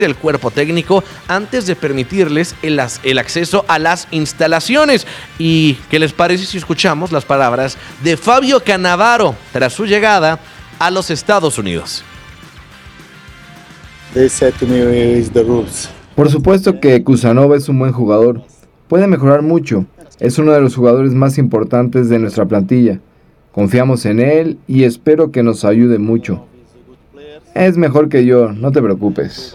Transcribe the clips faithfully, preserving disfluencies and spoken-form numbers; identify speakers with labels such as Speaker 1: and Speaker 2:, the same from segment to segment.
Speaker 1: el cuerpo técnico antes de permitirles el, el acceso a las instalaciones. ¿Y qué les parece si escuchamos las palabras de Fabio Cannavaro tras su llegada a los Estados Unidos?
Speaker 2: They said to me, "It's the rules."
Speaker 3: Por supuesto que Kusanov es un buen jugador. Puede mejorar mucho. Es uno de los jugadores más importantes de nuestra plantilla. Confiamos en él y espero que nos ayude mucho. Es mejor que yo, no te preocupes.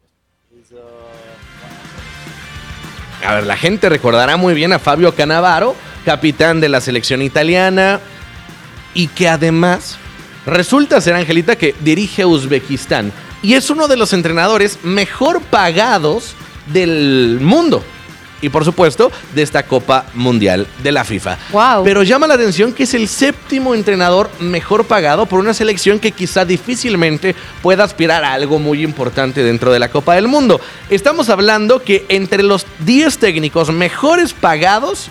Speaker 1: A ver, la gente recordará muy bien a Fabio Cannavaro, capitán de la selección italiana, y que además resulta ser, Angelita, que dirige a Uzbekistán y es uno de los entrenadores mejor pagados del mundo. Y por supuesto, de esta Copa Mundial de la FIFA.
Speaker 4: Wow.
Speaker 1: Pero llama la atención que es el séptimo entrenador mejor pagado por una selección que quizá difícilmente pueda aspirar a algo muy importante dentro de la Copa del Mundo. Estamos hablando que entre los diez técnicos mejores pagados...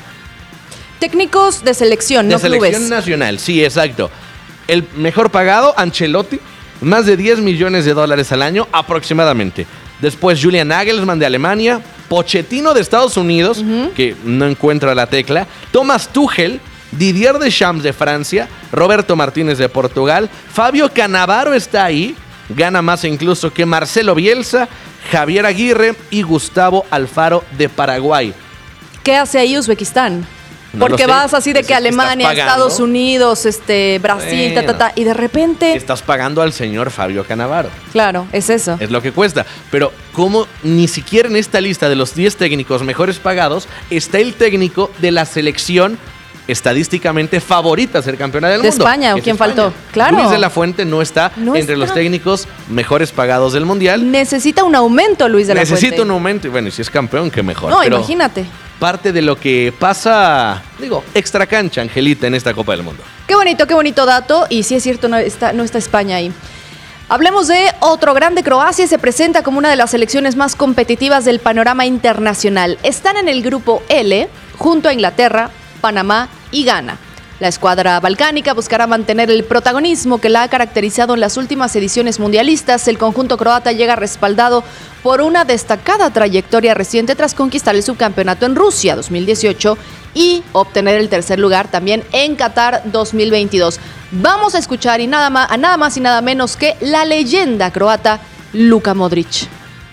Speaker 4: Técnicos de selección,
Speaker 1: de
Speaker 4: no
Speaker 1: selección
Speaker 4: clubes.
Speaker 1: nacional, sí, exacto. El mejor pagado, Ancelotti, más de diez millones de dólares al año aproximadamente. Después Julian Nagelsmann de Alemania, Pochettino de Estados Unidos, uh-huh. que no encuentra la tecla, Thomas Tuchel, Didier Deschamps de Francia, Roberto Martínez de Portugal, Fabio Cannavaro está ahí, gana más incluso que Marcelo Bielsa, Javier Aguirre y Gustavo Alfaro de Paraguay.
Speaker 4: ¿Qué hace ahí Uzbekistán?
Speaker 1: No
Speaker 4: Porque vas así de
Speaker 1: pues
Speaker 4: que Alemania, Estados Unidos, este, Brasil, bueno, ta, ta, ta, y de repente...
Speaker 1: Estás pagando al señor Fabio Cannavaro.
Speaker 4: Claro, es eso.
Speaker 1: Es lo que cuesta. Pero ¿cómo ni siquiera en esta lista de los diez técnicos mejores pagados está el técnico de la selección estadísticamente favorita a ser campeona del
Speaker 4: de
Speaker 1: mundo?
Speaker 4: ¿De España o quién
Speaker 1: España.
Speaker 4: faltó? Claro.
Speaker 1: Luis de la Fuente no está
Speaker 4: no
Speaker 1: entre
Speaker 4: está.
Speaker 1: los técnicos mejores pagados del mundial.
Speaker 4: Necesita un aumento, Luis de la
Speaker 1: Necesita
Speaker 4: Fuente.
Speaker 1: Necesita un aumento. Y bueno, y si es campeón, qué mejor.
Speaker 4: No,
Speaker 1: Pero
Speaker 4: imagínate.
Speaker 1: Parte de lo que pasa, digo, extra cancha, Angelita, en esta Copa del Mundo.
Speaker 4: Qué bonito, qué bonito dato. Y sí es cierto, no está, no está España ahí. Hablemos de otro grande. Croacia se presenta como una de las selecciones más competitivas del panorama internacional. Están en el grupo L, junto a Inglaterra, Panamá y Ghana. La escuadra balcánica buscará mantener el protagonismo que la ha caracterizado en las últimas ediciones mundialistas. El conjunto croata llega respaldado por una destacada trayectoria reciente tras conquistar el subcampeonato en Rusia dos mil dieciocho y obtener el tercer lugar también en Qatar dos mil veintidós. Vamos a escuchar y nada más, a nada más y nada menos que la leyenda croata Luka Modric.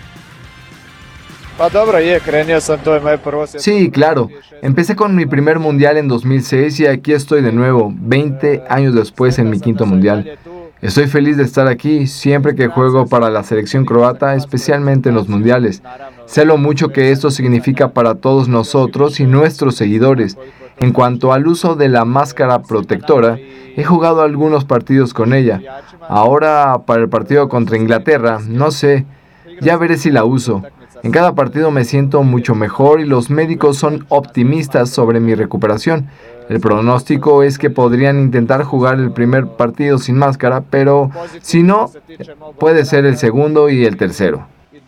Speaker 3: Sí, claro. Empecé con mi primer mundial en dos mil seis y aquí estoy de nuevo, veinte años después en mi quinto mundial. Estoy feliz de estar aquí siempre que juego para la selección croata, especialmente en los mundiales. Sé lo mucho que esto significa para todos nosotros y nuestros seguidores. En cuanto al uso de la máscara protectora, he jugado algunos partidos con ella. Ahora, para el partido contra Inglaterra, no sé, ya veré si la uso. En cada partido me siento mucho mejor y los médicos son optimistas sobre mi recuperación. El pronóstico es que podrían intentar jugar el primer partido sin máscara, pero si no, puede ser el segundo y el tercero.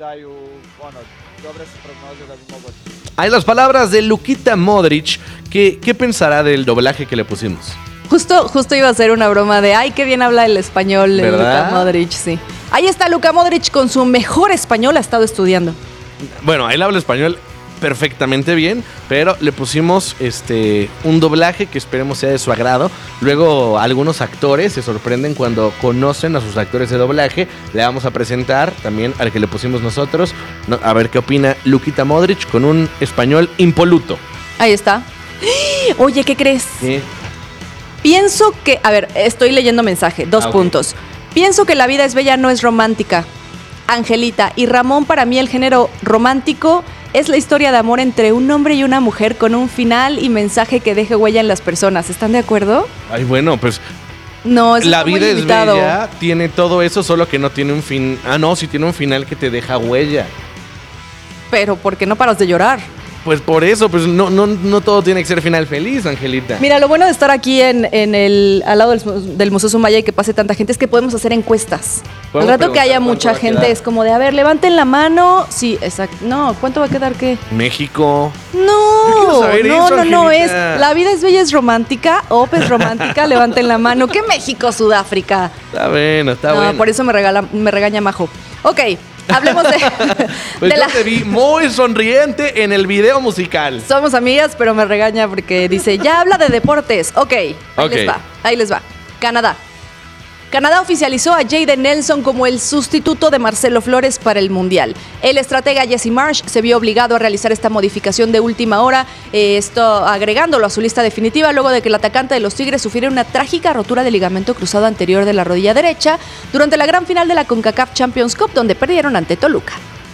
Speaker 1: Hay las palabras de Luka Modric. ¿Qué, qué pensará del doblaje que le pusimos?
Speaker 4: Justo, justo iba a ser una broma de ay, qué bien habla el español de Luka Modric, sí. Ahí está Luka Modric con su mejor español, ha estado estudiando.
Speaker 1: Bueno, él habla español perfectamente bien, pero le pusimos este un doblaje que esperemos sea de su agrado. Luego algunos actores se sorprenden cuando conocen a sus actores de doblaje. Le vamos a presentar también al que le pusimos nosotros, no, a ver qué opina Luka Modric con un español impoluto.
Speaker 4: Ahí está. Oye, ¿qué crees?
Speaker 1: ¿Qué?
Speaker 4: Pienso que, a ver, estoy leyendo mensaje, dos ah, okay. puntos. Pienso que la vida es bella, no es romántica. Angelita y Ramón, para mí el género romántico es la historia de amor entre un hombre y una mujer con un final y mensaje que deje huella en las personas. ¿Están de acuerdo?
Speaker 1: Ay, bueno, pues
Speaker 4: no, eso
Speaker 1: la vida es bella, tiene todo eso, solo que no tiene un fin. Ah, no, sí tiene un final que te deja huella.
Speaker 4: Pero ¿por qué no paras de llorar?
Speaker 1: Pues por eso, pues no, no, no todo tiene que ser final feliz, Angelita.
Speaker 4: Mira, lo bueno de estar aquí en, en el, al lado del, del Museo Sumaya y que pase tanta gente es que podemos hacer encuestas. El rato que haya mucha gente es como de, a ver, levanten la mano. Sí, exacto. No, ¿cuánto va a quedar qué?
Speaker 1: México.
Speaker 4: No,
Speaker 1: saber
Speaker 4: no,
Speaker 1: eso,
Speaker 4: no, no,
Speaker 1: Angelita.
Speaker 4: es la vida es bella, es romántica. O es romántica, levanten la mano. ¿Qué México, Sudáfrica?
Speaker 1: Está bueno, está
Speaker 4: no,
Speaker 1: bueno.
Speaker 4: Por eso me, regala, me regaña Majo. Ok, Hablemos de,
Speaker 1: Pues
Speaker 4: de
Speaker 1: yo
Speaker 4: la...
Speaker 1: te vi muy sonriente en el video musical.
Speaker 4: Somos amigas, pero me regaña porque dice, ya habla de deportes. Ok, ahí
Speaker 1: Ok.
Speaker 4: les va, ahí les va. Canadá. Canadá oficializó a Jayden Nelson como el sustituto de Marcelo Flores para el Mundial. El estratega Jesse Marsh se vio obligado a realizar esta modificación de última hora, eh, esto agregándolo a su lista definitiva luego de que el atacante de los Tigres sufriera una trágica rotura de ligamento cruzado anterior de la rodilla derecha durante la gran final de la CONCACAF Champions Cup, donde perdieron ante Toluca.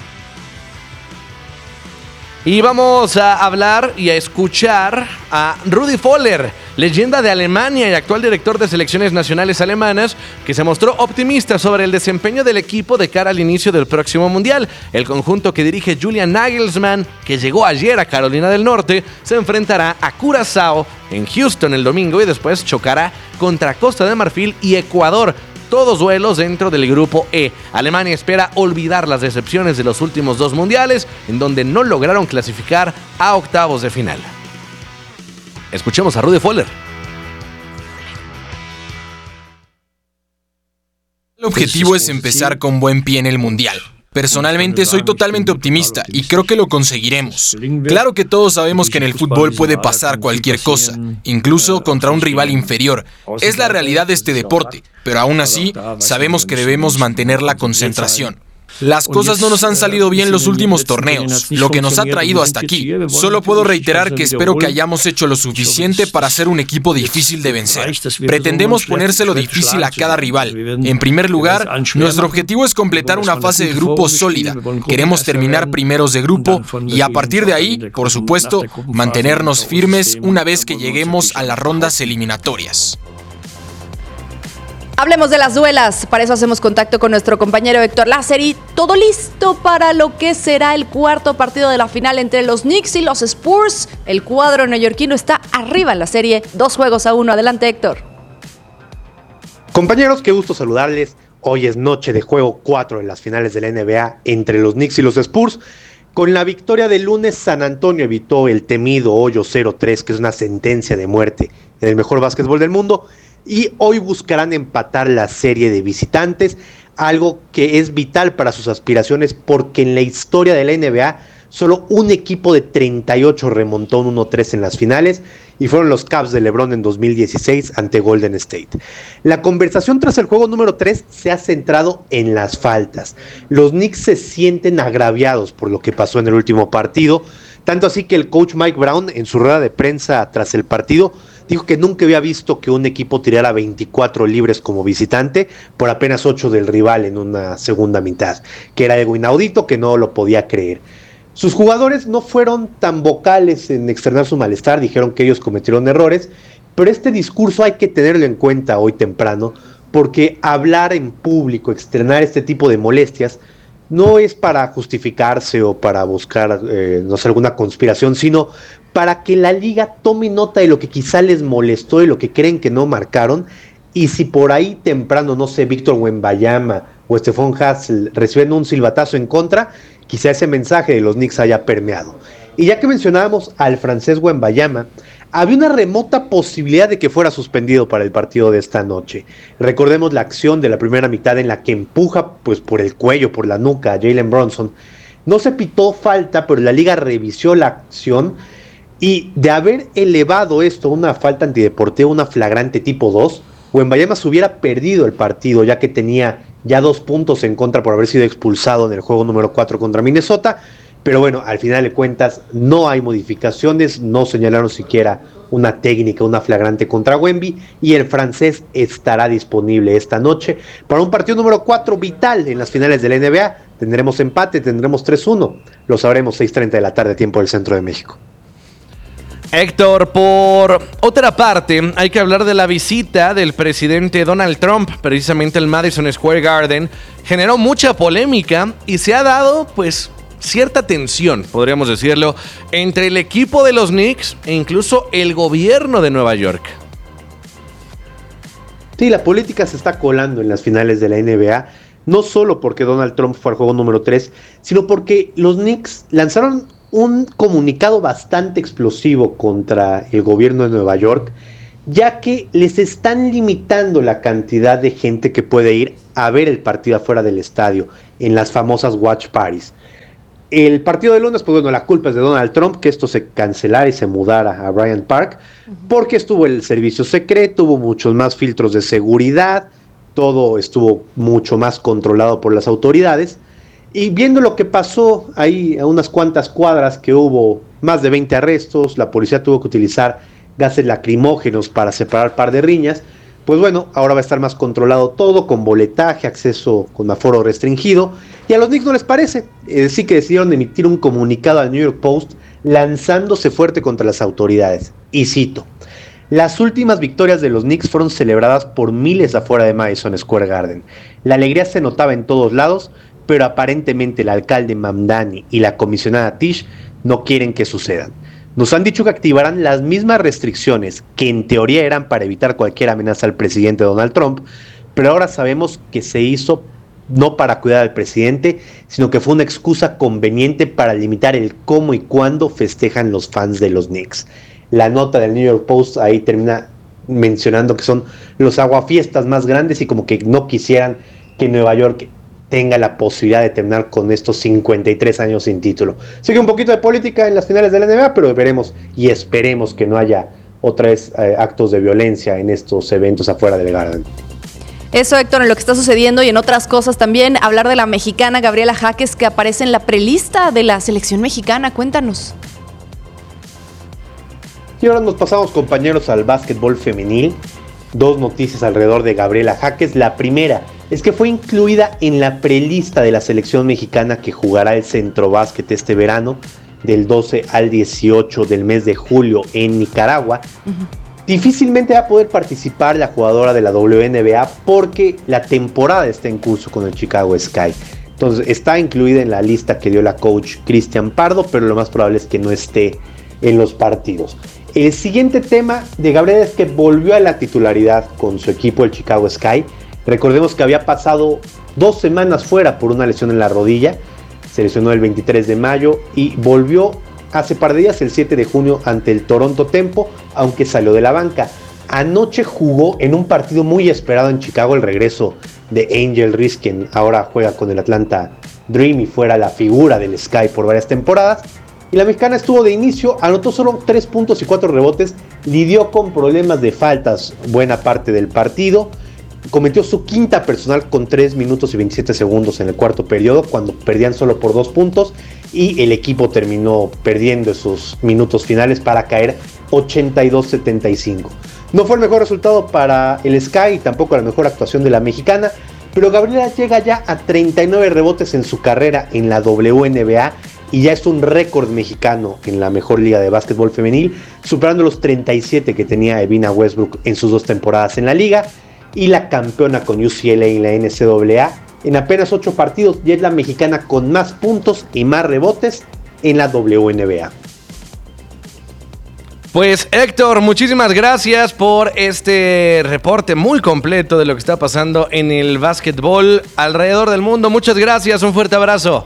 Speaker 1: Y vamos a hablar y a escuchar a Rudi Völler, leyenda de Alemania y actual director de selecciones nacionales alemanas, que se mostró optimista sobre el desempeño del equipo de cara al inicio del próximo Mundial. El conjunto que dirige Julian Nagelsmann, que llegó ayer a Carolina del Norte, se enfrentará a Curazao en Houston el domingo y después chocará contra Costa de Marfil y Ecuador. Todos duelos dentro del grupo E. Alemania espera olvidar las decepciones de los últimos dos mundiales, en donde no lograron clasificar a octavos de final. Escuchemos a Rudi Völler.
Speaker 5: El objetivo es empezar con buen pie en el Mundial. Personalmente soy totalmente optimista y creo que lo conseguiremos. Claro que todos sabemos que en el fútbol puede pasar cualquier cosa, incluso contra un rival inferior. Es la realidad de este deporte, pero aún así sabemos que debemos mantener la concentración. Las cosas no nos han salido bien los últimos torneos, lo que nos ha traído hasta aquí. Solo puedo reiterar que espero que hayamos hecho lo suficiente para ser un equipo difícil de vencer. Pretendemos ponérselo difícil a cada rival. En primer lugar, nuestro objetivo es completar una fase de grupo sólida. Queremos terminar primeros de grupo y a partir de ahí, por supuesto, mantenernos firmes una vez que lleguemos a las rondas eliminatorias.
Speaker 4: Hablemos de las duelas, para eso hacemos contacto con nuestro compañero Héctor Lázari. Todo listo para lo que será el cuarto partido de la final entre los Knicks y los Spurs. El cuadro neoyorquino está arriba en la serie, dos juegos a uno. Adelante, Héctor.
Speaker 6: Compañeros, qué gusto saludarles. Hoy es noche de juego cuatro en las finales de la N B A entre los Knicks y los Spurs. Con la victoria del lunes, San Antonio evitó el temido hoyo cero tres, que es una sentencia de muerte en el mejor básquetbol del mundo. Y hoy buscarán empatar la serie de visitantes, algo que es vital para sus aspiraciones porque en la historia de la N B A solo un equipo de treinta y ocho remontó un uno tres en las finales y fueron los Cavs de LeBron en dos mil dieciséis ante Golden State. La conversación tras el juego número tres se ha centrado en las faltas. Los Knicks se sienten agraviados por lo que pasó en el último partido, tanto así que el coach Mike Brown en su rueda de prensa tras el partido dijo que nunca había visto que un equipo tirara veinticuatro libres como visitante por apenas ocho del rival en una segunda mitad, que era algo inaudito, que no lo podía creer. Sus jugadores no fueron tan vocales en externar su malestar, dijeron que ellos cometieron errores, pero este discurso hay que tenerlo en cuenta hoy temprano, porque hablar en público, externar este tipo de molestias, no es para justificarse o para buscar, eh, no sé, alguna conspiración, sino para que la liga tome nota de lo que quizá les molestó y lo que creen que no marcaron, y si por ahí temprano, no sé, Víctor Wembanyama o Stephon Hassel reciben un silbatazo en contra, quizá ese mensaje de los Knicks haya permeado. Y ya que mencionábamos al francés Wembanyama, había una remota posibilidad de que fuera suspendido para el partido de esta noche. Recordemos la acción de la primera mitad en la que empuja pues por el cuello, por la nuca a Jalen Brunson. No se pitó falta, pero la liga revisó la acción y de haber elevado esto a una falta antideportiva, una flagrante tipo dos, Wembanyama se hubiera perdido el partido, ya que tenía ya dos puntos en contra por haber sido expulsado en el juego número cuatro contra Minnesota. Pero bueno, al final de cuentas no hay modificaciones, no señalaron siquiera una técnica, una flagrante contra Wemby, y el francés estará disponible esta noche para un partido número cuatro vital en las finales de la N B A. Tendremos empate, tendremos tres uno, lo sabremos seis treinta de la tarde, tiempo del centro de México.
Speaker 1: Héctor, por otra parte, hay que hablar de la visita del presidente Donald Trump, precisamente al Madison Square Garden. Generó mucha polémica y se ha dado, pues, cierta tensión, podríamos decirlo, entre el equipo de los Knicks e incluso el gobierno de Nueva York.
Speaker 6: Sí, la política se está colando en las finales de la N B A, no solo porque Donald Trump fue al juego número tres, sino porque los Knicks lanzaron un comunicado bastante explosivo contra el gobierno de Nueva York, ya que les están limitando la cantidad de gente que puede ir a ver el partido afuera del estadio, en las famosas watch parties. El partido de lunes, pues bueno, la culpa es de Donald Trump, que esto se cancelara y se mudara a Bryant Park, porque estuvo el servicio secreto, hubo muchos más filtros de seguridad, todo estuvo mucho más controlado por las autoridades, y viendo lo que pasó ahí a unas cuantas cuadras, que hubo más de veinte arrestos, la policía tuvo que utilizar gases lacrimógenos para separar par de riñas, pues bueno, ahora va a estar más controlado todo, con boletaje, acceso con aforo restringido, y a los Knicks no les parece, eh, sí que decidieron emitir un comunicado al New York Post lanzándose fuerte contra las autoridades, y cito: las últimas victorias de los Knicks fueron celebradas por miles afuera de Madison Square Garden, la alegría se notaba en todos lados, pero aparentemente el alcalde Mamdani y la comisionada Tisch no quieren que sucedan. Nos han dicho que activarán las mismas restricciones que en teoría eran para evitar cualquier amenaza al presidente Donald Trump, pero ahora sabemos que se hizo no para cuidar al presidente, sino que fue una excusa conveniente para limitar el cómo y cuándo festejan los fans de los Knicks. La nota del New York Post ahí termina mencionando que son los aguafiestas más grandes y como que no quisieran que Nueva York tenga la posibilidad de terminar con estos cincuenta y tres años sin título. Sigue un poquito de política en las finales de la N B A, pero veremos y esperemos que no haya otra vez eh, actos de violencia en estos eventos afuera del Garden.
Speaker 4: Eso, Héctor, en lo que está sucediendo y en otras cosas también, hablar de la mexicana Gabriela Jaques, que aparece en la prelista de la selección mexicana. Cuéntanos.
Speaker 6: Y ahora nos pasamos, compañeros, al básquetbol femenil. Dos noticias alrededor de Gabriela Jaques. La primera es que fue incluida en la prelista de la selección mexicana que jugará el Centro Básquet este verano, del doce al dieciocho del mes de julio en Nicaragua. Uh-huh. Difícilmente va a poder participar la jugadora de la W N B A porque la temporada está en curso con el Chicago Sky. Entonces está incluida en la lista que dio la coach Cristian Pardo, pero lo más probable es que no esté en los partidos. El siguiente tema de Gabriela es que volvió a la titularidad con su equipo, el Chicago Sky. Recordemos que había pasado dos semanas fuera por una lesión en la rodilla, se lesionó el veintitrés de mayo y volvió hace par de días, el siete de junio, ante el Toronto Tempo, aunque salió de la banca. Anoche jugó en un partido muy esperado en Chicago, el regreso de Angel Reese, quien ahora juega con el Atlanta Dream y fuera la figura del Sky por varias temporadas. Y la mexicana estuvo de inicio, anotó solo tres puntos y cuatro rebotes, lidió con problemas de faltas buena parte del partido, cometió su quinta personal con tres minutos y veintisiete segundos en el cuarto periodo, cuando perdían solo por dos puntos, y el equipo terminó perdiendo esos minutos finales para caer ochenta y dos a setenta y cinco. No fue el mejor resultado para el Sky y tampoco la mejor actuación de la mexicana, pero Gabriela llega ya a treinta y nueve rebotes en su carrera en la W N B A y ya es un récord mexicano en la mejor liga de básquetbol femenil, superando los treinta y siete que tenía Evina Westbrook en sus dos temporadas en la liga, y la campeona con U C L A en la N C A A en apenas ocho partidos, y es la mexicana con más puntos y más rebotes en la W N B A.
Speaker 1: Pues Héctor, muchísimas gracias por este reporte muy completo de lo que está pasando en el básquetbol alrededor del mundo. Muchas gracias, un fuerte abrazo.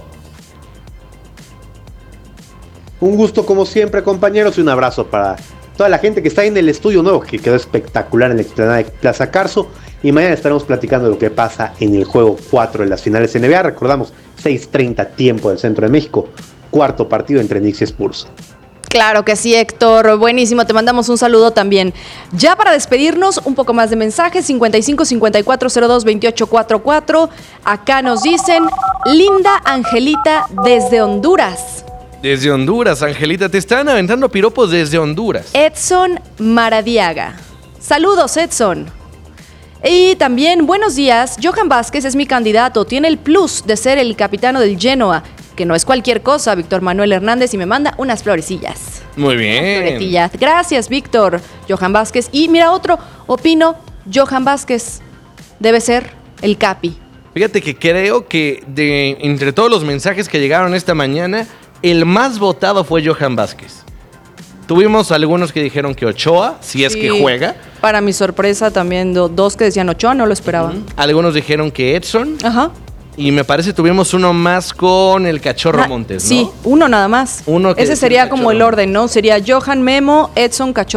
Speaker 6: Un gusto como siempre, compañeros, y un abrazo para toda la gente que está en el estudio nuevo, que quedó espectacular en la explanada de Plaza Carso. Y mañana estaremos platicando de lo que pasa en el juego cuatro de las finales de N B A. Recordamos, seis treinta tiempo del centro de México, cuarto partido entre Knicks y Spurs.
Speaker 4: Claro que sí, Héctor. Buenísimo, te mandamos un saludo también. Ya para despedirnos, un poco más de mensajes, cincuenta y cinco cincuenta y cuatro cero dos veintiocho cuarenta y cuatro. Acá nos dicen, Linda Angelita desde Honduras.
Speaker 1: Desde Honduras, Angelita, te están aventando piropos desde Honduras.
Speaker 4: Edson Maradiaga. Saludos, Edson. Y también, buenos días, Johan Vázquez es mi candidato, tiene el plus de ser el capitano del Genoa, que no es cualquier cosa, Víctor Manuel Hernández, y me manda unas florecillas.
Speaker 1: Muy bien.
Speaker 4: Floretillas. Gracias, Víctor. Johan Vázquez. Y mira otro, opino, Johan Vázquez debe ser el capi.
Speaker 1: Fíjate que creo que de entre todos los mensajes que llegaron esta mañana, el más votado fue Johan Vázquez. Tuvimos algunos que dijeron que Ochoa, si sí, es que juega.
Speaker 4: Para mi sorpresa también, do, dos que decían Ochoa, no lo esperaban.
Speaker 1: Uh-huh. Algunos dijeron que Edson.
Speaker 4: Ajá.
Speaker 1: Y me parece tuvimos uno más con el Cachorro ah, Montes, ¿no?
Speaker 4: Sí, uno nada más.
Speaker 1: Uno que
Speaker 4: Ese sería como el orden, ¿no? Sería Johan, Memo, Edson, Cachorro.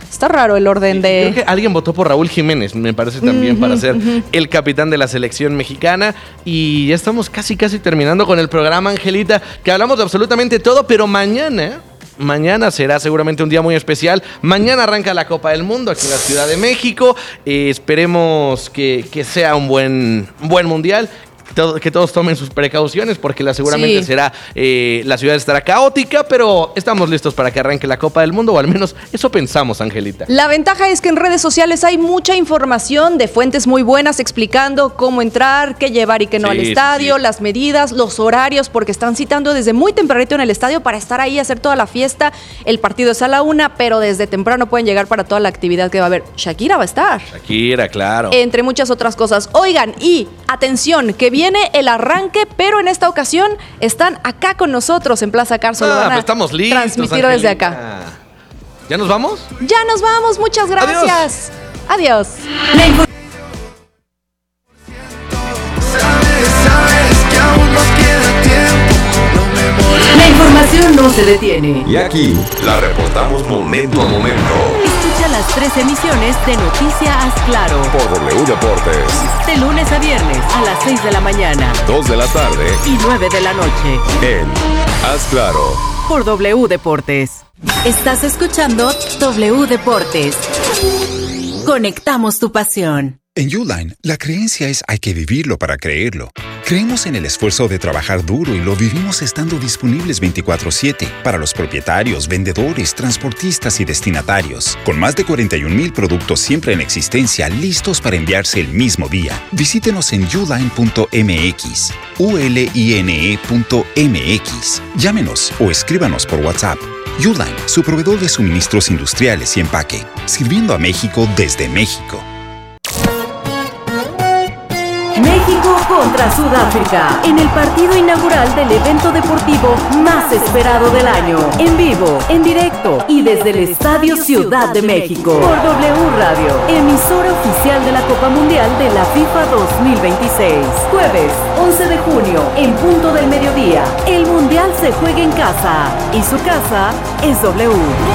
Speaker 4: Está raro el orden de...
Speaker 1: Creo que alguien votó por Raúl Jiménez, me parece también, uh-huh, para ser uh-huh. el capitán de la selección mexicana. Y ya estamos casi, casi terminando con el programa, Angelita, que hablamos de absolutamente todo, pero mañana... Mañana será seguramente un día muy especial. Mañana arranca la Copa del Mundo aquí en la Ciudad de México. Eh, esperemos que, que sea un buen, un buen mundial. Que todos tomen sus precauciones porque la, seguramente sí. será eh, la ciudad estará caótica, pero estamos listos para que arranque la Copa del Mundo, o al menos eso pensamos, Angelita.
Speaker 4: La ventaja es que en redes sociales hay mucha información de fuentes muy buenas explicando cómo entrar, qué llevar y qué no sí, al estadio, sí. las medidas, los horarios, porque están citando desde muy tempranito en el estadio para estar ahí, hacer toda la fiesta. El partido es a la una, pero desde temprano pueden llegar para toda la actividad que va a haber. Shakira va a estar.
Speaker 1: Shakira, claro.
Speaker 4: Entre muchas otras cosas. Oigan, y atención, que viene el arranque, pero en esta ocasión están acá con nosotros en Plaza Carso.
Speaker 1: Ah,
Speaker 4: Lo van a
Speaker 1: pues estamos listos,
Speaker 4: transmitir desde acá.
Speaker 1: ¿Ya nos vamos?
Speaker 4: Ya nos vamos, muchas gracias. Adiós. Adiós.
Speaker 7: La información no se detiene.
Speaker 8: Y aquí la reportamos momento a momento.
Speaker 7: Escucha las tres emisiones de Noticia Haz Claro
Speaker 8: por W Deportes.
Speaker 7: De lunes a viernes a las seis de la mañana,
Speaker 8: dos de la tarde
Speaker 7: y nueve de la noche.
Speaker 8: En Haz Claro
Speaker 7: por W Deportes. Estás escuchando W Deportes. Conectamos tu pasión.
Speaker 9: En Uline, la creencia es hay que vivirlo para creerlo. Creemos en el esfuerzo de trabajar duro y lo vivimos estando disponibles veinticuatro siete para los propietarios, vendedores, transportistas y destinatarios. Con más de cuarenta y un mil productos siempre en existencia, listos para enviarse el mismo día. Visítenos en uline punto m x, u l i n e punto m x. Llámenos o escríbanos por WhatsApp. Uline, su proveedor de suministros industriales y empaque, sirviendo a México desde México.
Speaker 7: México contra Sudáfrica, en el partido inaugural del evento deportivo más esperado del año. En vivo, en directo y desde el Estadio Ciudad de México. Por W Radio, emisora oficial de la Copa Mundial de la FIFA dos mil veintiséis. Jueves, once de junio, en punto del mediodía. El Mundial se juega en casa y su casa es W.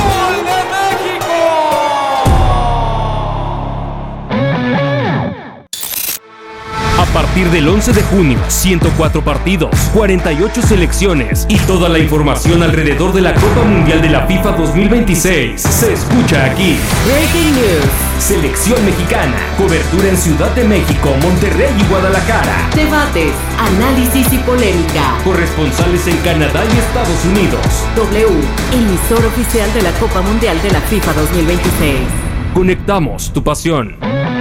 Speaker 10: A partir del once de junio, ciento cuatro partidos, cuarenta y ocho selecciones y toda la información alrededor de la Copa Mundial de la FIFA dos mil veintiséis se escucha aquí.
Speaker 7: Breaking News.
Speaker 10: Selección mexicana, cobertura en Ciudad de México, Monterrey y Guadalajara.
Speaker 7: Debates, análisis y polémica.
Speaker 10: Corresponsales en Canadá y Estados Unidos.
Speaker 7: W, emisor oficial de la Copa Mundial de la FIFA dos mil veintiséis.
Speaker 10: Conectamos tu pasión.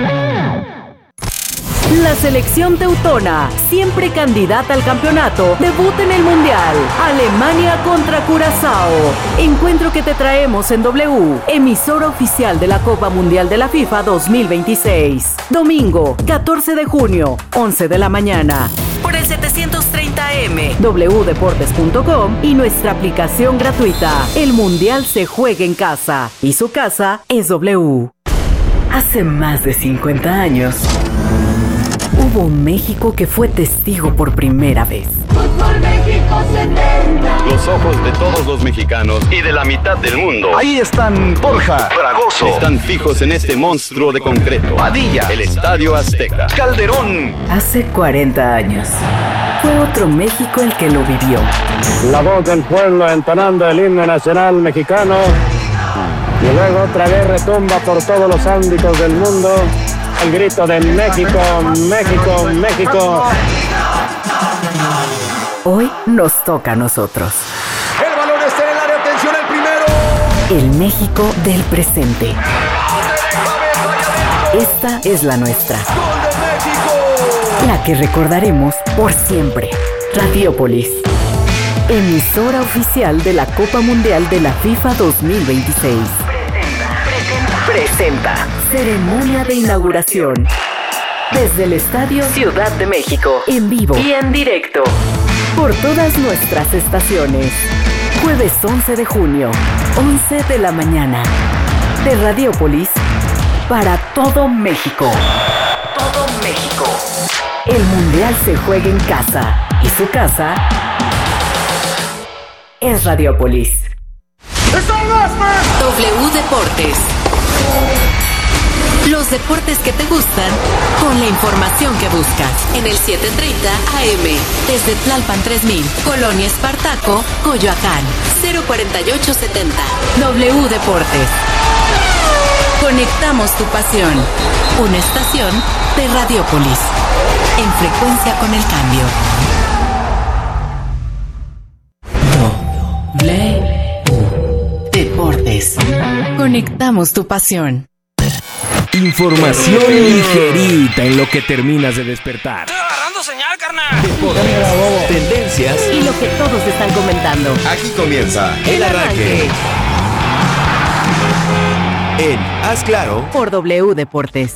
Speaker 7: La selección teutona, siempre candidata al campeonato, debuta en el Mundial. Alemania contra Curazao. Encuentro que te traemos en W, emisora oficial de la Copa Mundial de la FIFA dos mil veintiséis. Domingo, catorce de junio, once de la mañana. Por el setecientos treinta eme, w deportes punto com y nuestra aplicación gratuita. El Mundial se juega en casa y su casa es W. Hace más de cincuenta años... hubo un México que fue testigo por primera vez.
Speaker 11: Fútbol México setenta.
Speaker 12: Los ojos de todos los mexicanos y de la mitad del mundo.
Speaker 13: Ahí están Borja,
Speaker 12: Fragoso. Están fijos en este monstruo de concreto.
Speaker 13: Padilla.
Speaker 12: El Estadio Azteca.
Speaker 13: Calderón.
Speaker 7: Hace cuarenta años. Fue otro México el que lo vivió.
Speaker 14: La voz del pueblo entonando el himno nacional mexicano. Y luego otra vez retumba por todos los ámbitos del mundo el grito de México, México, México.
Speaker 7: Hoy nos toca a nosotros.
Speaker 13: El balón está en el área, atención al primero.
Speaker 7: El México del presente. Esta es la nuestra.
Speaker 13: ¡Gol de México!
Speaker 7: La que recordaremos por siempre. Radiopolis, emisora oficial de la Copa Mundial de la FIFA dos mil veintiséis. Presenta ceremonia de inauguración desde el Estadio Ciudad de México, en vivo y en directo por todas nuestras estaciones. Jueves once de junio, once de la mañana, de Radiopolis para todo México. Todo México. El Mundial se juega en casa y su casa es Radiopolis.
Speaker 11: W Deportes.
Speaker 7: Los deportes que te gustan con la información que buscas. En el setecientos treinta A M. Desde Tlalpan tres mil, Colonia Espartaco, Coyoacán. cero cuarenta y ocho setenta. W Deportes. Conectamos tu pasión. Una estación de Radiópolis. En frecuencia con el cambio. W Deportes. Conectamos tu pasión.
Speaker 10: Información ligerita en lo que terminas de despertar.
Speaker 15: Estoy agarrando señal, carnal.
Speaker 10: Deportes, tendencias
Speaker 7: y lo que todos están comentando.
Speaker 8: Aquí comienza
Speaker 7: El Arranque.
Speaker 8: En Haz Claro
Speaker 7: por W Deportes.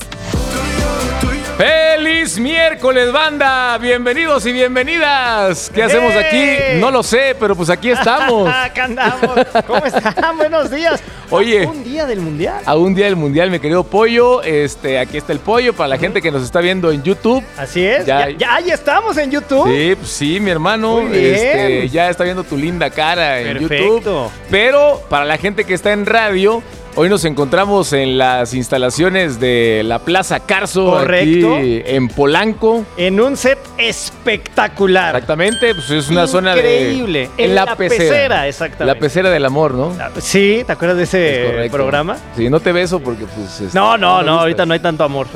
Speaker 16: ¡Feliz miércoles, banda! Bienvenidos y bienvenidas. ¿Qué hacemos aquí? No lo sé, pero pues aquí estamos.
Speaker 17: Acá andamos. ¿Cómo están? Buenos días.
Speaker 16: Oye.
Speaker 17: Un día del Mundial.
Speaker 16: A un día del Mundial, mi querido Pollo. Este, aquí está el Pollo para la gente que nos está viendo en YouTube.
Speaker 17: Así es. Ya, ya, ya, ya estamos en YouTube.
Speaker 16: Sí, pues sí, mi hermano.
Speaker 17: Muy bien.
Speaker 16: Este, ya está viendo tu linda cara en
Speaker 17: Perfecto.
Speaker 16: YouTube. Pero para la gente que está en radio, hoy nos encontramos en las instalaciones de la Plaza Carso.
Speaker 17: Correcto.
Speaker 16: Aquí en Polanco.
Speaker 17: En un set espectacular.
Speaker 16: Exactamente, pues es una
Speaker 17: Increíble.
Speaker 16: zona de...
Speaker 17: Increíble. En la, la pecera. pecera, exactamente.
Speaker 16: La pecera del amor, ¿no?
Speaker 17: Sí, ¿te acuerdas de ese programa?
Speaker 16: Sí, no te beso porque pues... Este,
Speaker 17: no, no, no, no ahorita no hay tanto amor.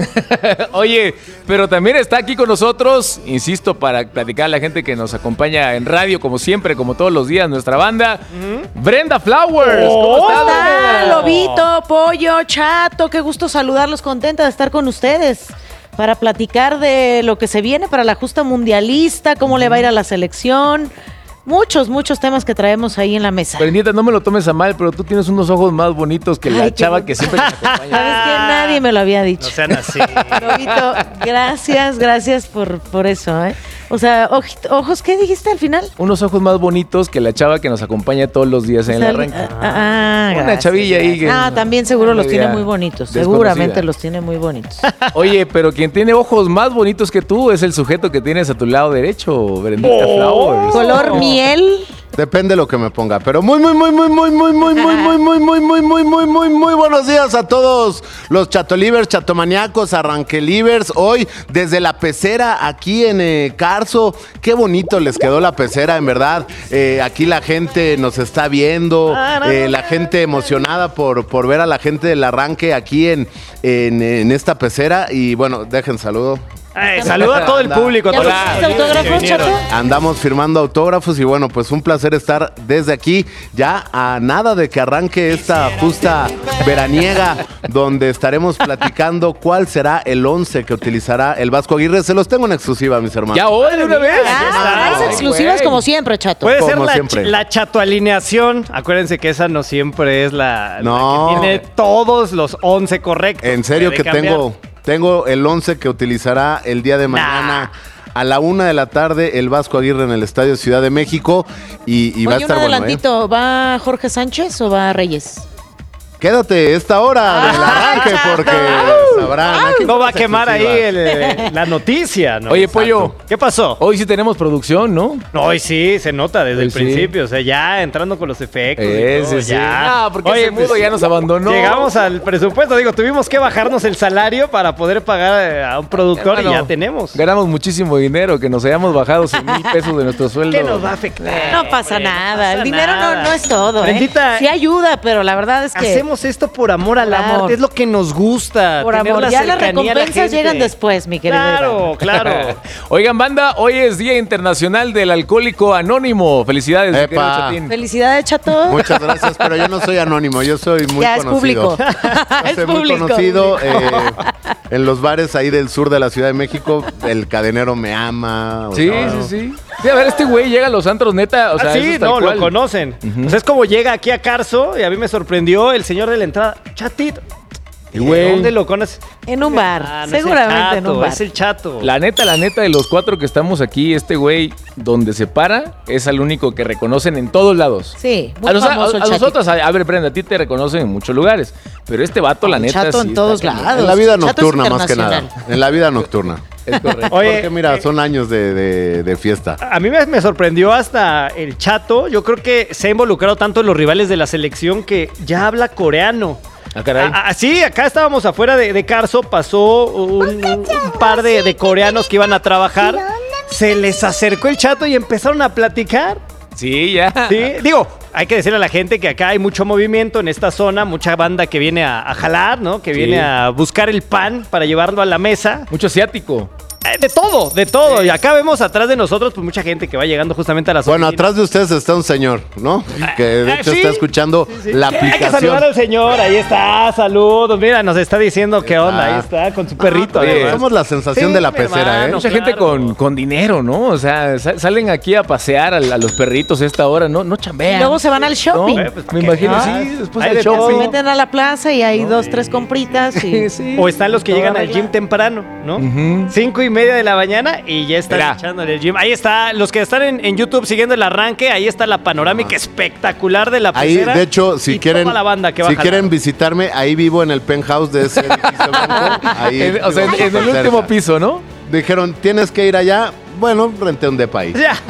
Speaker 16: Oye, pero también está aquí con nosotros, insisto, para platicar a la gente que nos acompaña en radio, como siempre, como todos los días, nuestra banda, uh-huh. Brenda Flowers.
Speaker 18: Oh, ¿cómo estás? Lobito, Pollo, Chato, qué gusto saludarlos, contenta de estar con ustedes para platicar de lo que se viene para la justa mundialista, cómo le va a ir a la selección. Muchos, muchos temas que traemos ahí en la mesa.
Speaker 16: Brendita, no me lo tomes a mal, pero tú tienes unos ojos más bonitos que Ay, la chava que siempre te acompaña.
Speaker 18: Sabes que nadie me lo había dicho.
Speaker 17: No sean así.
Speaker 18: Lobito, gracias, gracias por, por eso, ¿eh? O sea, ojito, ojos, ¿qué dijiste al final?
Speaker 16: Unos ojos más bonitos que la chava que nos acompaña todos los días en o sea, el arranque.
Speaker 18: Ah, ah,
Speaker 16: Una
Speaker 18: gracias,
Speaker 16: chavilla
Speaker 18: gracias.
Speaker 16: ahí. Que
Speaker 18: ah, también seguro los tiene muy bonitos. Seguramente los tiene muy bonitos.
Speaker 16: Oye, pero quien tiene ojos más bonitos que tú es el sujeto que tienes a tu lado derecho, Brendita oh, Flowers.
Speaker 18: Color miel.
Speaker 19: Depende de lo que me ponga, pero muy, muy, muy, muy, muy, muy, muy, muy, muy, muy, muy, muy, muy, muy, muy, muy buenos días a todos los chatolivers, chatomaniacos, arranquelivers. Hoy desde la pecera aquí en eh, Carso, qué bonito les quedó la pecera, en verdad. Eh, aquí la gente nos está viendo, eh, la gente emocionada por, por ver a la gente del arranque aquí en, en, en esta pecera. Y bueno, dejen saludo.
Speaker 17: Ay, saluda a todo el público.
Speaker 18: ¿Ya firmaste autógrafos, Chato?
Speaker 19: Andamos firmando autógrafos y bueno, pues un placer estar desde aquí ya a nada de que arranque esta justa veraniega donde estaremos platicando cuál será el once que utilizará el Vasco Aguirre. Se los tengo en exclusiva, mis hermanos.
Speaker 16: Ya hoy de una vez.
Speaker 18: Ah, es exclusivas como siempre, Chato.
Speaker 17: Puede
Speaker 19: como
Speaker 17: ser la,
Speaker 19: siempre.
Speaker 17: la Chato alineación. Acuérdense que esa no siempre es la,
Speaker 19: no.
Speaker 17: la que tiene todos los once correctos.
Speaker 19: En serio que
Speaker 17: cambiar.
Speaker 19: tengo... Tengo el once que utilizará el día de mañana nah. a la una de la tarde el Vasco Aguirre en el Estadio Ciudad de México y, y va a estar
Speaker 18: un
Speaker 19: bueno.
Speaker 18: adelantito, ¿eh? ¿Va Jorge Sánchez o va Reyes?
Speaker 19: Quédate esta hora del arranque porque sabrán.
Speaker 17: No va a quemar ahí el, la noticia, ¿no?
Speaker 16: Oye, Pollo.
Speaker 17: ¿Qué pasó?
Speaker 16: Hoy sí tenemos producción, ¿no?
Speaker 17: No, hoy sí, se nota desde
Speaker 16: hoy
Speaker 17: el
Speaker 16: sí.
Speaker 17: principio. O sea, ya entrando con los efectos.
Speaker 16: Ese,
Speaker 17: y todo,
Speaker 16: sí.
Speaker 17: ya.
Speaker 16: Ah, porque
Speaker 17: Oye,
Speaker 16: ese mudo
Speaker 17: pues,
Speaker 16: ya nos abandonó.
Speaker 17: Llegamos al presupuesto. Digo, tuvimos que bajarnos el salario para poder pagar a un productor Hermano, y ya tenemos.
Speaker 16: Ganamos muchísimo dinero, que nos hayamos bajado cien mil pesos de nuestro sueldo.
Speaker 17: ¿Qué nos va a afectar?
Speaker 18: No pasa
Speaker 17: Bueno,
Speaker 18: nada.
Speaker 17: No pasa
Speaker 18: el dinero
Speaker 17: nada.
Speaker 18: No, no es todo,
Speaker 17: Brendita,
Speaker 18: ¿eh? Sí ayuda, pero la verdad es que...
Speaker 17: Hacemos esto por amor al arte.
Speaker 18: amor.
Speaker 17: Es lo que nos gusta.
Speaker 18: Por amor. La ya las recompensas la llegan después, mi querido.
Speaker 17: Claro, claro.
Speaker 16: Oigan, banda, hoy es Día Internacional del Alcohólico Anónimo. Felicidades, mi querido Chatín.
Speaker 18: Felicidades, Chato.
Speaker 19: Muchas gracias, pero yo no soy anónimo, yo soy muy
Speaker 18: ya
Speaker 19: conocido.
Speaker 18: Es público.
Speaker 19: Yo soy
Speaker 18: es
Speaker 19: muy
Speaker 18: público.
Speaker 19: conocido eh, en los bares ahí del sur de la Ciudad de México. El cadenero me ama.
Speaker 16: Sí,
Speaker 19: sea,
Speaker 16: sí, sí. Sí, a ver, este güey llega a los antros, neta. O sea,
Speaker 17: ah, sí,
Speaker 16: eso es tal
Speaker 17: no,
Speaker 16: cual.
Speaker 17: lo conocen.
Speaker 16: Uh-huh.
Speaker 17: Pues es como llega aquí a Carso y a mí me sorprendió el señor de la entrada. Chatito.
Speaker 16: Y güey,
Speaker 17: ¿dónde lo conoces?
Speaker 18: En un bar,
Speaker 17: ah, no
Speaker 18: seguramente
Speaker 17: chato,
Speaker 18: en un bar.
Speaker 17: Es el Chato.
Speaker 16: La neta, la neta, de los cuatro que estamos aquí, este güey, donde se para, es al único que reconocen en todos lados.
Speaker 18: Sí, muy
Speaker 16: a, los,
Speaker 18: famoso
Speaker 16: a, a nosotros, a, a ver, Brenda, a ti te reconocen en muchos lugares, pero este vato, la
Speaker 18: el
Speaker 16: neta,
Speaker 18: Chato
Speaker 16: sí
Speaker 18: en todos lados.
Speaker 19: En la vida nocturna, más que nada. En la vida nocturna.
Speaker 16: Es correcto.
Speaker 19: Oye, porque mira, son años de, de, de fiesta.
Speaker 17: A mí me, me sorprendió hasta el Chato. Yo creo que se ha involucrado tanto en los rivales de la selección que ya habla coreano.
Speaker 16: Ah, caray.
Speaker 17: Ah, ah, sí, acá estábamos afuera de, de Carso, pasó un, un- un par de, de coreanos que iban a trabajar. Se les acercó el Chato y empezaron a platicar.
Speaker 16: Sí, ya.
Speaker 17: Sí, digo, hay que decirle a la gente que acá hay mucho movimiento en esta zona, mucha banda que viene a, a jalar, ¿no? Que
Speaker 16: Sí.
Speaker 17: viene a buscar el pan para llevarlo a la mesa.
Speaker 16: Mucho asiático.
Speaker 17: Eh, De todo, de todo. Y acá vemos atrás de nosotros, pues mucha gente que va llegando justamente a las
Speaker 19: Bueno,
Speaker 17: oficinas.
Speaker 19: atrás de ustedes está un señor, ¿no? Que de
Speaker 17: Ah,
Speaker 19: hecho
Speaker 17: sí.
Speaker 19: está escuchando la
Speaker 17: Hay que
Speaker 19: aplicación.
Speaker 17: saludar al señor, ahí está, saludos. Mira, nos está diciendo qué onda, ahí está, con su perrito.
Speaker 19: Oye,
Speaker 17: además.
Speaker 19: somos la sensación
Speaker 17: Sí,
Speaker 19: de la
Speaker 17: mi
Speaker 19: pecera,
Speaker 17: hermano,
Speaker 19: ¿eh?
Speaker 16: Mucha
Speaker 17: claro.
Speaker 16: gente con, con dinero, ¿no? O sea, sa- salen aquí a pasear a, a los perritos a esta hora, no, no
Speaker 18: Y
Speaker 16: chambean.
Speaker 18: luego se van al shopping.
Speaker 16: ¿No?
Speaker 17: Eh, pues,
Speaker 16: Me
Speaker 17: ¿qué
Speaker 16: imagino,
Speaker 17: más?
Speaker 16: sí, después
Speaker 17: Hay
Speaker 16: del
Speaker 17: de
Speaker 18: Se
Speaker 17: todo.
Speaker 16: shopping.
Speaker 18: meten a la plaza y hay dos, tres compritas. Y...
Speaker 16: Sí.
Speaker 17: O están los que
Speaker 18: Todo
Speaker 17: llegan al
Speaker 18: arreglado.
Speaker 17: gym temprano, ¿no?
Speaker 16: Ujú.
Speaker 17: Cinco y media de la mañana y ya están
Speaker 16: Mira.
Speaker 17: echándole el gym. Ahí está, los que están en, en YouTube siguiendo el arranque, ahí está la panorámica espectacular de la
Speaker 19: Ahí,
Speaker 17: pecera.
Speaker 19: de hecho, si
Speaker 17: y
Speaker 19: quieren,
Speaker 17: toda la banda que va
Speaker 19: si
Speaker 17: a jalar.
Speaker 19: quieren visitarme, ahí vivo en el penthouse de ese edificio blanco. Ahí,
Speaker 16: En- o sea, en,
Speaker 19: vivo
Speaker 16: en el
Speaker 19: cerca.
Speaker 16: último piso, ¿no?
Speaker 19: Dijeron, tienes que ir allá. Bueno, renté un depa ahí.
Speaker 17: Ya.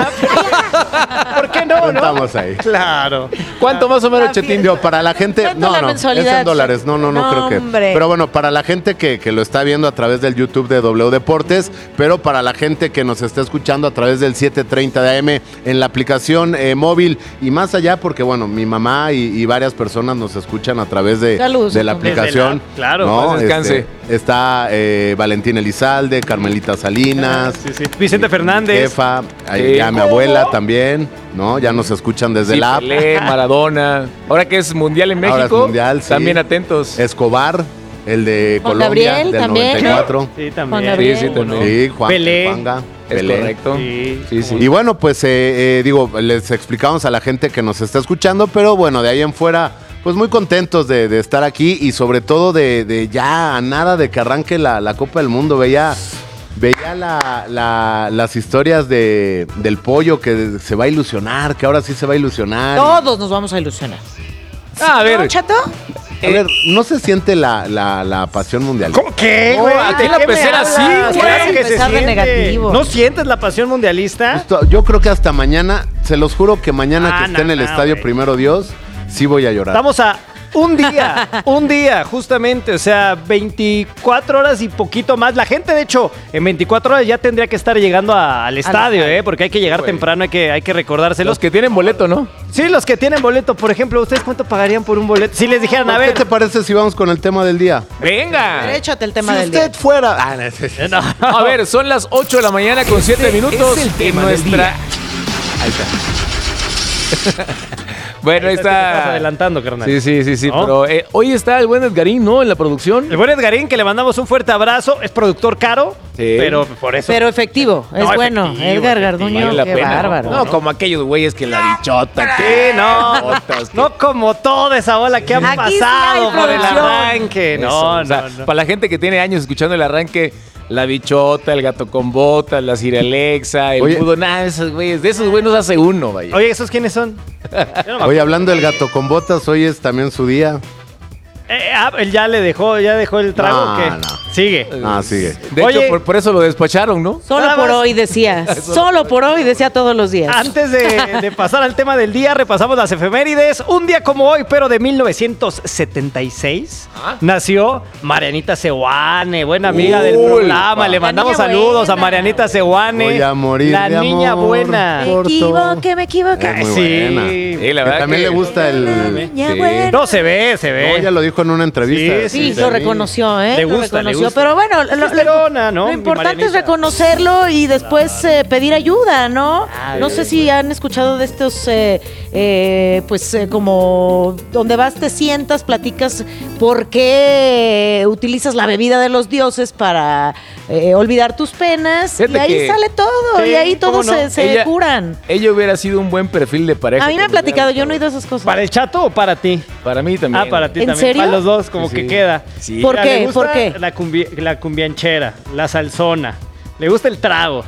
Speaker 17: ¿Por qué no, no?
Speaker 19: Rentamos ahí.
Speaker 17: Claro.
Speaker 16: ¿Cuánto más o menos, Chetín?
Speaker 19: Digo, para la gente,
Speaker 18: ¿Cuánto
Speaker 19: no,
Speaker 18: la
Speaker 19: no, es
Speaker 18: mensualidad?
Speaker 19: en dólares, no, no, no,
Speaker 18: No,
Speaker 19: creo que.
Speaker 18: hombre.
Speaker 19: Pero bueno, para la gente que, que lo está viendo a través del YouTube de W Deportes, pero para la gente que nos está escuchando a través del siete treinta de A M en la aplicación eh, móvil y más allá, porque bueno, mi mamá y, y varias personas nos escuchan a través de,
Speaker 18: Saludos,
Speaker 19: de la
Speaker 18: Desde
Speaker 19: aplicación.
Speaker 17: la- claro,
Speaker 19: ¿no?
Speaker 16: pues, descanse.
Speaker 19: Este, está eh, Valentín Elizalde, Carmelita Salinas.
Speaker 17: Sí, sí. Vicente
Speaker 19: mi
Speaker 17: Fernández.
Speaker 19: Jefa, ahí
Speaker 16: Sí.
Speaker 19: ya mi abuela también, ¿no? Ya nos escuchan desde
Speaker 16: Sí,
Speaker 19: la app.
Speaker 16: Pelé, Maradona. Ahora que es mundial en
Speaker 19: Ahora es
Speaker 16: México,
Speaker 19: mundial, sí.
Speaker 16: también atentos.
Speaker 19: Escobar, el de
Speaker 18: Juan
Speaker 19: Colombia,
Speaker 18: Gabriel
Speaker 19: del
Speaker 18: también.
Speaker 19: noventa y cuatro.
Speaker 17: Sí,
Speaker 18: Juan
Speaker 17: también.
Speaker 18: Gabriel.
Speaker 16: Sí, sí, también.
Speaker 19: Sí, Juan,
Speaker 17: Pelé.
Speaker 19: Juanga,
Speaker 16: Es
Speaker 19: Pelé.
Speaker 16: correcto.
Speaker 17: Sí.
Speaker 16: Sí, sí.
Speaker 19: Y bueno, pues eh, eh, digo, les explicamos a la gente que nos está escuchando, pero bueno, de ahí en fuera, pues muy contentos de, de estar aquí y sobre todo de, de ya a nada de que arranque la, la Copa del Mundo. Veía, veía la- la- las historias de, del pollo que se va a ilusionar, que ahora sí se va a ilusionar.
Speaker 18: Todos nos vamos a ilusionar.
Speaker 16: Ah, a ver,
Speaker 18: ¿No, Chato?
Speaker 19: A ver, ¿no se siente la, la, la pasión mundial?
Speaker 17: ¿Cómo qué,
Speaker 16: No,
Speaker 17: güey?
Speaker 16: aquí
Speaker 17: ¿De
Speaker 16: en la
Speaker 17: qué me
Speaker 16: pecera
Speaker 17: hablas?
Speaker 16: sí, güey.
Speaker 17: Claro que se
Speaker 18: Empezar de
Speaker 17: siente.
Speaker 18: negativo.
Speaker 17: ¿No sientes la pasión mundialista?
Speaker 19: Justo, yo creo que hasta mañana, se los juro que mañana
Speaker 17: Ah,
Speaker 19: que esté
Speaker 17: no,
Speaker 19: en el
Speaker 17: no,
Speaker 19: estadio
Speaker 17: güey.
Speaker 19: Primero Dios, sí voy a llorar.
Speaker 17: Estamos a un día, un día, justamente, o sea, veinticuatro horas y poquito más. La gente, de hecho, en veinticuatro horas ya tendría que estar llegando a- al estadio,
Speaker 18: estadio.
Speaker 17: ¿eh? Porque hay que llegar
Speaker 16: Güey.
Speaker 17: temprano, hay que, hay que recordárselos.
Speaker 16: los que tienen boleto, ¿no?
Speaker 17: Sí, los que tienen boleto, por ejemplo, ¿ustedes cuánto pagarían por un boleto? Si les dijeran, a
Speaker 19: ¿Qué
Speaker 17: ver,
Speaker 19: te parece si vamos con el tema del día?
Speaker 16: Venga.
Speaker 18: Échate el tema
Speaker 19: si
Speaker 18: del
Speaker 19: usted
Speaker 18: día.
Speaker 19: fuera... Ah, no, sí, sí.
Speaker 17: no.
Speaker 16: A ver, son las ocho de la mañana con siete minutos
Speaker 10: es el
Speaker 16: en
Speaker 10: tema del
Speaker 16: nuestra...
Speaker 10: día.
Speaker 16: Ahí está. Bueno, ahí
Speaker 17: Te estás
Speaker 16: está.
Speaker 17: adelantando, carnal.
Speaker 16: Sí, sí, sí, sí.
Speaker 17: ¿No?
Speaker 16: Pero eh, hoy está el buen Edgarín, ¿no? En la producción.
Speaker 17: El buen Edgarín, que le mandamos un fuerte abrazo, es productor caro,
Speaker 16: Sí.
Speaker 17: pero por eso...
Speaker 18: Pero efectivo, es
Speaker 17: No,
Speaker 18: bueno.
Speaker 17: efectivo,
Speaker 18: Edgar
Speaker 17: efectivo.
Speaker 18: Garduño,
Speaker 16: Vale la
Speaker 18: qué
Speaker 16: pena,
Speaker 18: bárbaro.
Speaker 16: No, como aquellos güeyes que la bichota.
Speaker 17: Sí,
Speaker 16: que-
Speaker 17: no,
Speaker 16: botas, que-
Speaker 17: no como toda esa ola que han
Speaker 18: Aquí sí
Speaker 17: pasado
Speaker 18: hay
Speaker 17: por el
Speaker 18: producción.
Speaker 17: arranque.
Speaker 16: Eso,
Speaker 17: No,
Speaker 16: o sea,
Speaker 17: no, no.
Speaker 16: Para la gente que tiene años escuchando el arranque, la bichota, el gato con botas, la Siri Alexa, el
Speaker 19: Oye.
Speaker 16: mudo, nada, esos güeyes, de esos güeyes nos hace uno, vaya.
Speaker 17: Oye, ¿esos quiénes son? Yo no me acuerdo.
Speaker 19: Oye, hablando del gato con botas, hoy es también su día.
Speaker 17: Eh, ah, él ya le dejó, ya dejó el trago,
Speaker 19: No,
Speaker 17: ¿o qué?
Speaker 19: no.
Speaker 17: Sigue.
Speaker 19: Ah, sigue.
Speaker 16: De
Speaker 17: Oye.
Speaker 16: hecho, por, por eso lo despacharon, ¿no?
Speaker 18: Solo
Speaker 17: Nada
Speaker 18: por
Speaker 17: más.
Speaker 18: hoy decía. Solo por hoy decía todos los días.
Speaker 17: Antes de, de pasar al tema del día, repasamos las efemérides. Un día como hoy, pero de mil novecientos setenta y seis,
Speaker 16: Ah.
Speaker 17: nació Marianita Seoane, buena amiga del
Speaker 16: Uy,
Speaker 17: programa.
Speaker 16: pa.
Speaker 17: Le
Speaker 18: La
Speaker 17: mandamos
Speaker 18: niña
Speaker 17: saludos
Speaker 18: buena.
Speaker 17: a Marianita Seoane.
Speaker 19: Voy a morir
Speaker 17: La
Speaker 19: de
Speaker 17: niña
Speaker 19: amor.
Speaker 17: buena.
Speaker 18: Me
Speaker 19: corto.
Speaker 18: equivoqué, me equivoqué.
Speaker 19: Es muy
Speaker 17: Sí.
Speaker 19: buena.
Speaker 16: Sí, la
Speaker 19: Que
Speaker 16: verdad
Speaker 19: también
Speaker 16: que-
Speaker 19: le gusta el...
Speaker 18: Niña
Speaker 16: Sí.
Speaker 18: buena.
Speaker 17: No, se ve, se ve.
Speaker 19: No, ella lo dijo en una entrevista.
Speaker 17: Sí,
Speaker 18: Sí, lo reconoció, ¿eh?
Speaker 17: Le
Speaker 18: Lo
Speaker 17: gusta, le
Speaker 18: reconoció.
Speaker 17: gusta.
Speaker 18: Pero bueno, lo, lo-
Speaker 17: Testosterona, ¿no?
Speaker 18: lo
Speaker 17: Mi
Speaker 18: importante es
Speaker 17: Marianita.
Speaker 18: reconocerlo y después eh, pedir ayuda, ¿no? No sé si han escuchado de estos, eh, eh, pues eh, como donde vas, te sientas, platicas por qué utilizas la bebida de los dioses para eh, olvidar tus penas.
Speaker 16: Fíjate
Speaker 18: y ahí
Speaker 16: que-
Speaker 18: sale todo,
Speaker 17: Sí,
Speaker 18: y ahí
Speaker 17: ¿cómo
Speaker 18: todos
Speaker 17: no?
Speaker 18: se, se
Speaker 16: Ella-
Speaker 18: curan.
Speaker 16: Ella hubiera sido un buen perfil de pareja.
Speaker 18: A mí me han
Speaker 16: con Miguel
Speaker 18: platicado, yo no he
Speaker 16: Alfaro.
Speaker 18: ido a esas cosas.
Speaker 17: ¿Para el chato o para ti?
Speaker 16: Para mí también.
Speaker 17: Ah, para ti
Speaker 18: ¿En
Speaker 17: también.
Speaker 18: serio?
Speaker 17: Para los dos, como
Speaker 16: Sí,
Speaker 17: que
Speaker 16: sí.
Speaker 17: queda.
Speaker 16: Sí.
Speaker 18: ¿Por
Speaker 17: Mira,
Speaker 18: qué?
Speaker 17: le gusta
Speaker 18: ¿Por qué?
Speaker 17: La, cumbi- la cumbianchera, la salsona. Le gusta el trago.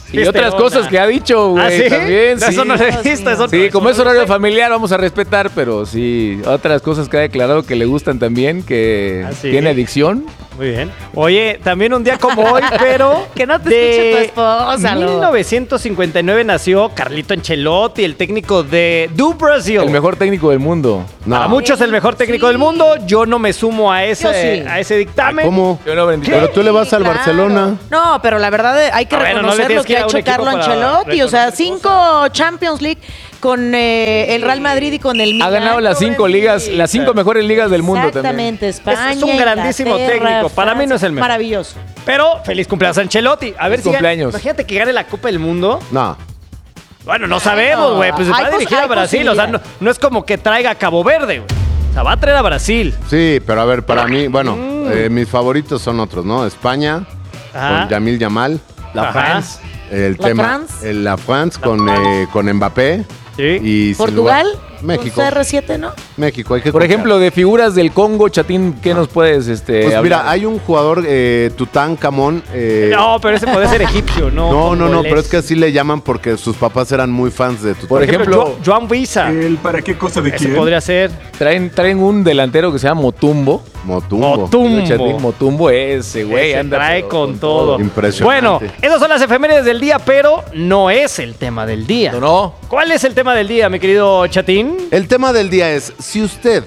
Speaker 16: Y otras
Speaker 17: onda.
Speaker 16: cosas que ha dicho, güey.
Speaker 17: ¿Ah, sí?
Speaker 16: También, sí.
Speaker 17: Eso no lo he visto. Eso
Speaker 16: Sí,
Speaker 17: eso
Speaker 16: como
Speaker 17: no
Speaker 16: es
Speaker 17: lo
Speaker 16: horario
Speaker 17: sé.
Speaker 16: familiar, vamos a respetar, pero sí, otras cosas que ha declarado que le gustan también, que
Speaker 17: ¿Ah, sí?
Speaker 16: tiene adicción.
Speaker 17: Muy bien. Oye, también un día como hoy, pero
Speaker 18: Que no te
Speaker 17: de
Speaker 18: escuche tu esposa, Lu.
Speaker 17: mil novecientos cincuenta y nueve nació Carlito Ancelotti, el técnico de Do Brasil.
Speaker 16: El mejor técnico del mundo.
Speaker 17: Para muchos el mejor técnico
Speaker 18: Sí.
Speaker 17: del mundo. Yo no me sumo a ese,
Speaker 18: Yo sí.
Speaker 17: a ese dictamen.
Speaker 19: ¿Cómo?
Speaker 16: Yo no, bendito.
Speaker 19: Pero tú le vas al
Speaker 18: Claro.
Speaker 19: Barcelona.
Speaker 18: No, pero la verdad eh, hay que
Speaker 17: Ah, bueno, no le
Speaker 18: reconocer
Speaker 17: tienes
Speaker 18: lo
Speaker 17: que
Speaker 18: que
Speaker 17: ir
Speaker 18: ha
Speaker 17: a un
Speaker 18: hecho
Speaker 17: equipo
Speaker 18: Carlo
Speaker 17: para
Speaker 18: Ancelotti. O sea,
Speaker 17: reconocer
Speaker 18: cinco Champions League con eh, el Real Madrid y con el Milan.
Speaker 16: Ha ganado las cinco ligas, las cinco mejores ligas del mundo también.
Speaker 18: Exactamente, España.
Speaker 17: Es un grandísimo
Speaker 18: Inglaterra,
Speaker 17: técnico. Para mí no es el mejor.
Speaker 18: Maravilloso.
Speaker 17: Pero feliz cumpleaños Ancelotti. A ver
Speaker 16: Feliz
Speaker 17: si gana-
Speaker 16: cumpleaños.
Speaker 17: imagínate que gane la Copa del Mundo.
Speaker 19: No.
Speaker 17: Bueno, no sabemos, güey. Pues se
Speaker 18: Hay
Speaker 17: va a
Speaker 18: pos-
Speaker 17: dirigir a
Speaker 18: hay
Speaker 17: Brasil. O sea, no, no es como que traiga a Cabo Verde, güey. O sea, va a traer a Brasil.
Speaker 19: Sí, pero a ver, para mí, bueno,
Speaker 17: Mm.
Speaker 19: eh, mis favoritos son otros, ¿no? España,
Speaker 17: Ajá.
Speaker 19: con Yamil Yamal.
Speaker 17: La France.
Speaker 19: El
Speaker 18: La
Speaker 19: tema,
Speaker 18: France.
Speaker 19: el- la France con, eh, con Mbappé.
Speaker 17: Sí.
Speaker 19: Y sin
Speaker 18: Portugal.
Speaker 19: lugar- México.
Speaker 18: Con C R siete, ¿no?
Speaker 19: México, hay que
Speaker 16: Por
Speaker 19: confiar.
Speaker 16: ejemplo, de figuras del Congo, Chatín, ¿qué nos puedes este,
Speaker 19: Pues
Speaker 16: hablar?
Speaker 19: mira, hay un jugador, eh, Tutankamón. eh,
Speaker 17: No, pero ese puede ser egipcio, ¿no?
Speaker 19: no, no, no,
Speaker 17: congolés.
Speaker 19: pero es que así le llaman porque sus papás eran muy fans de Tutankamón.
Speaker 16: Por ejemplo,
Speaker 17: Jo- Joan Visa.
Speaker 2: ¿El para qué cosa de
Speaker 17: Ese
Speaker 2: quién?
Speaker 17: podría ser.
Speaker 16: traen, traen un delantero que se llama Motumbo.
Speaker 19: Motumbo.
Speaker 17: Motumbo.
Speaker 16: Chatín, Motumbo ese, güey.
Speaker 17: Ese
Speaker 16: anda
Speaker 17: trae
Speaker 16: pero
Speaker 17: con todo.
Speaker 19: Impresionante.
Speaker 17: Bueno, esas son las efemérides del día, pero no es el tema del día.
Speaker 16: No, no.
Speaker 17: ¿Cuál es el tema del día, mi querido Chatín?
Speaker 19: El tema del día es, si usted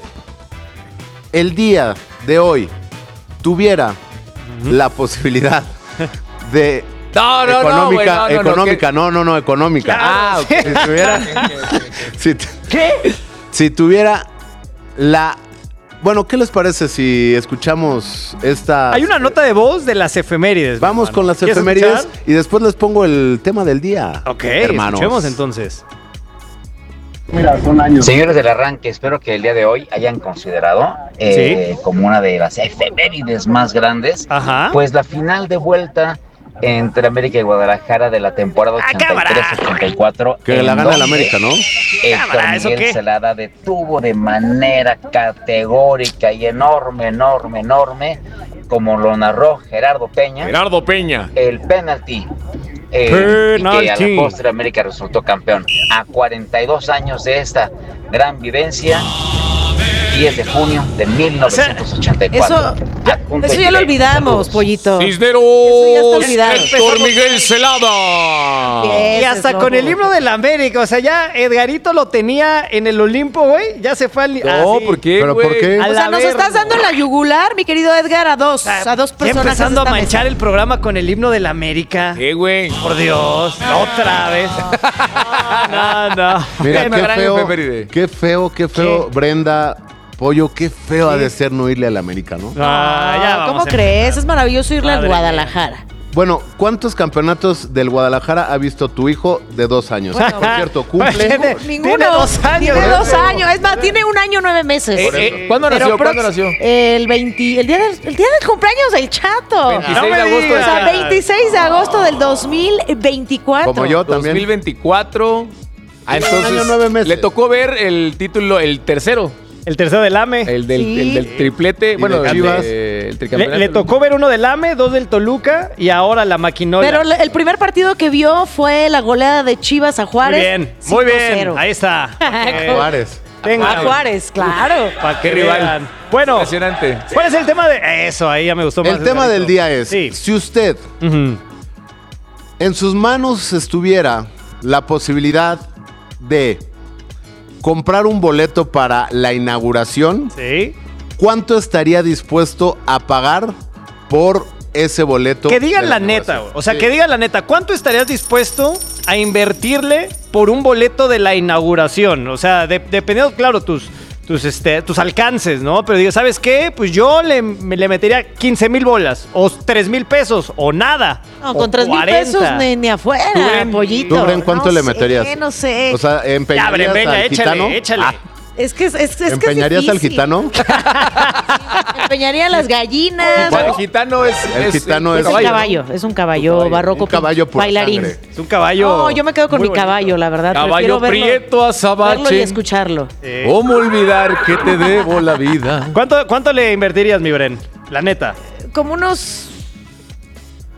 Speaker 19: el día de hoy tuviera la posibilidad de
Speaker 16: No, no, no,
Speaker 19: económica,
Speaker 16: güey, no, no, no,
Speaker 19: económica, no, no, no, económica.
Speaker 16: Ah, ok.
Speaker 19: Si tuviera, si, tu-
Speaker 17: ¿Qué?
Speaker 19: si tuviera la, bueno, ¿qué les parece si escuchamos esta?
Speaker 17: Hay una nota de voz de las efemérides.
Speaker 19: Vamos
Speaker 17: hermano.
Speaker 19: con las
Speaker 17: ¿Quieres
Speaker 19: efemérides
Speaker 17: escuchar?
Speaker 19: y después les pongo el tema del día.
Speaker 17: Ok,
Speaker 19: hermanos.
Speaker 17: escuchemos entonces.
Speaker 2: Mira, son años.
Speaker 15: Señores del arranque, espero que el día de hoy hayan considerado eh, como una de las efemérides más grandes,
Speaker 17: Ajá.
Speaker 15: pues la final de vuelta entre América y Guadalajara de la temporada
Speaker 17: ¡Ah,
Speaker 15: ochenta y tres ochenta y cuatro.
Speaker 19: Que
Speaker 15: en
Speaker 19: la gana el
Speaker 15: donde
Speaker 19: América, ¿no?
Speaker 15: Héctor
Speaker 17: Cámara, ¿eso
Speaker 15: Miguel
Speaker 17: qué?
Speaker 15: Celada detuvo de manera categórica y enorme, enorme, enorme, como lo narró Gerardo Peña,
Speaker 16: Gerardo Peña.
Speaker 15: el penalti. eh, y que a
Speaker 17: Penalti.
Speaker 15: la postre América resultó campeón. A cuarenta y dos años de esta gran vivencia, diez de junio de mil novecientos ochenta y cuatro.
Speaker 18: Eso,
Speaker 15: Adjunto
Speaker 18: eso
Speaker 15: el
Speaker 18: ya lo
Speaker 15: directo.
Speaker 18: olvidamos, pollito.
Speaker 16: Cisneros.
Speaker 18: ya está olvidado.
Speaker 16: Héctor Miguel Celada.
Speaker 18: Bien.
Speaker 17: Y hasta
Speaker 18: Ese
Speaker 17: con el
Speaker 18: logo.
Speaker 17: himno del América. O sea, ya Edgarito lo tenía en el Olimpo, güey. Ya se fue al.
Speaker 16: No,
Speaker 17: ah, sí.
Speaker 16: ¿por qué,
Speaker 19: ¿Pero
Speaker 16: güey?
Speaker 19: por qué?
Speaker 17: A
Speaker 18: O
Speaker 17: la
Speaker 18: sea, nos
Speaker 17: verga.
Speaker 18: estás dando la yugular, mi querido Edgar, a dos, a dos
Speaker 17: Ya
Speaker 18: personas.
Speaker 17: empezando a manchar el programa con el himno del América.
Speaker 16: ¿Qué, güey?
Speaker 17: Por Dios, otra vez. No, no.
Speaker 19: Mira,
Speaker 16: Una
Speaker 19: qué
Speaker 16: gran
Speaker 19: feo,
Speaker 16: efeméride.
Speaker 19: qué feo, qué feo, Brenda, Pollo, qué feo ha de ser no irle al América, ¿no?
Speaker 17: Ah, ya vamos
Speaker 18: ¿Cómo
Speaker 17: a
Speaker 18: crees? Es maravilloso irle
Speaker 17: Madre
Speaker 18: a Guadalajara.
Speaker 19: Bueno, ¿cuántos campeonatos del Guadalajara ha visto tu hijo de dos años?
Speaker 18: Bueno.
Speaker 19: Por cierto, cumple.
Speaker 17: Tiene-
Speaker 18: Ninguno.
Speaker 17: Tiene dos años.
Speaker 18: Tiene
Speaker 17: ¿no?
Speaker 18: dos años. Es más, tiene un año nueve meses.
Speaker 16: Eh, eh, ¿Cuándo
Speaker 18: Pero
Speaker 16: nació? ¿Cuándo
Speaker 18: prox-
Speaker 16: nació?
Speaker 18: El veinte, el día del, el día del cumpleaños del Chato.
Speaker 16: veintiséis
Speaker 17: No me
Speaker 16: de agosto.
Speaker 17: digas.
Speaker 18: O sea, veintiséis de agosto del dos mil veinticuatro.
Speaker 19: Como yo también.
Speaker 16: dos mil veinticuatro. Ah,
Speaker 19: Tiene un
Speaker 16: entonces
Speaker 19: año, nueve meses.
Speaker 16: le tocó ver el título, el tercero,
Speaker 17: El tercero del AME.
Speaker 16: el del,
Speaker 18: Sí.
Speaker 16: el del triplete, bueno,
Speaker 19: de
Speaker 16: el,
Speaker 19: Chivas.
Speaker 16: de- el
Speaker 17: Le,
Speaker 16: tricampeonato.
Speaker 17: le tocó ver uno del AME, dos del Toluca y ahora la maquinola.
Speaker 18: Pero le- el primer partido que vio fue la goleada de Chivas a
Speaker 17: muy
Speaker 18: Juárez.
Speaker 17: bien, muy bien.
Speaker 18: cinco cero.
Speaker 17: Ahí está. Eh,
Speaker 19: Juárez.
Speaker 17: tenga.
Speaker 18: A Juárez, claro.
Speaker 17: Para que
Speaker 16: Qué rival.
Speaker 17: vean. Bueno,
Speaker 16: Impresionante.
Speaker 17: ¿cuál es el tema de eso? Ahí ya me gustó más.
Speaker 19: El tema del
Speaker 17: Edgarito.
Speaker 19: día es,
Speaker 17: Sí.
Speaker 19: si usted
Speaker 17: Ujú.
Speaker 19: en sus manos estuviera la posibilidad de comprar un boleto para la inauguración,
Speaker 17: Sí.
Speaker 19: ¿cuánto estaría dispuesto a pagar por ese boleto?
Speaker 17: Que digan
Speaker 19: de
Speaker 17: la neta,
Speaker 19: inauguración?
Speaker 17: güey. O sea,
Speaker 19: Sí.
Speaker 17: que digan la neta. ¿Cuánto estarías dispuesto a invertirle por un boleto de la inauguración? O sea, de- dependiendo, claro, tus, tus, este, tus alcances, ¿no? Pero digo, ¿sabes qué? Pues yo le, me- le metería quince mil bolas, o tres mil pesos, o nada.
Speaker 18: No,
Speaker 17: o
Speaker 18: con tres mil
Speaker 17: cuarenta.
Speaker 18: pesos ni, ni afuera,
Speaker 17: ¿Tú, Bren?
Speaker 18: pollito.
Speaker 19: ¿Tú, Bren, cuánto
Speaker 18: No
Speaker 19: le
Speaker 18: sé,
Speaker 19: meterías?
Speaker 18: No sé.
Speaker 19: O sea,
Speaker 17: Ya,
Speaker 19: ¿empeñarías
Speaker 17: Bren, venga,
Speaker 19: al
Speaker 17: échale,
Speaker 19: gitano?
Speaker 17: échale.
Speaker 19: Ah,
Speaker 18: es que es, es, es que es
Speaker 19: ¿empeñarías al
Speaker 18: difícil.
Speaker 19: gitano?
Speaker 18: Empeñaría las gallinas.
Speaker 16: El gitano es.
Speaker 19: El gitano
Speaker 18: Es
Speaker 19: es-
Speaker 18: un
Speaker 19: caballo,
Speaker 18: caballo, es un caballo,
Speaker 16: caballo.
Speaker 18: barroco,
Speaker 19: Un caballo pura
Speaker 18: bailarín.
Speaker 19: sangre.
Speaker 17: Es un caballo.
Speaker 18: No, yo me quedo con
Speaker 17: muy
Speaker 18: mi
Speaker 17: bonito.
Speaker 18: caballo, la verdad.
Speaker 16: Caballo
Speaker 18: Prefiero verlo,
Speaker 16: prieto
Speaker 18: verlo y
Speaker 16: azabache.
Speaker 18: escucharlo.
Speaker 17: Eh,
Speaker 16: ¿Cómo olvidar que te debo la vida?
Speaker 17: ¿Cuánto, ¿Cuánto le invertirías, mi Bren? La neta.
Speaker 18: Como unos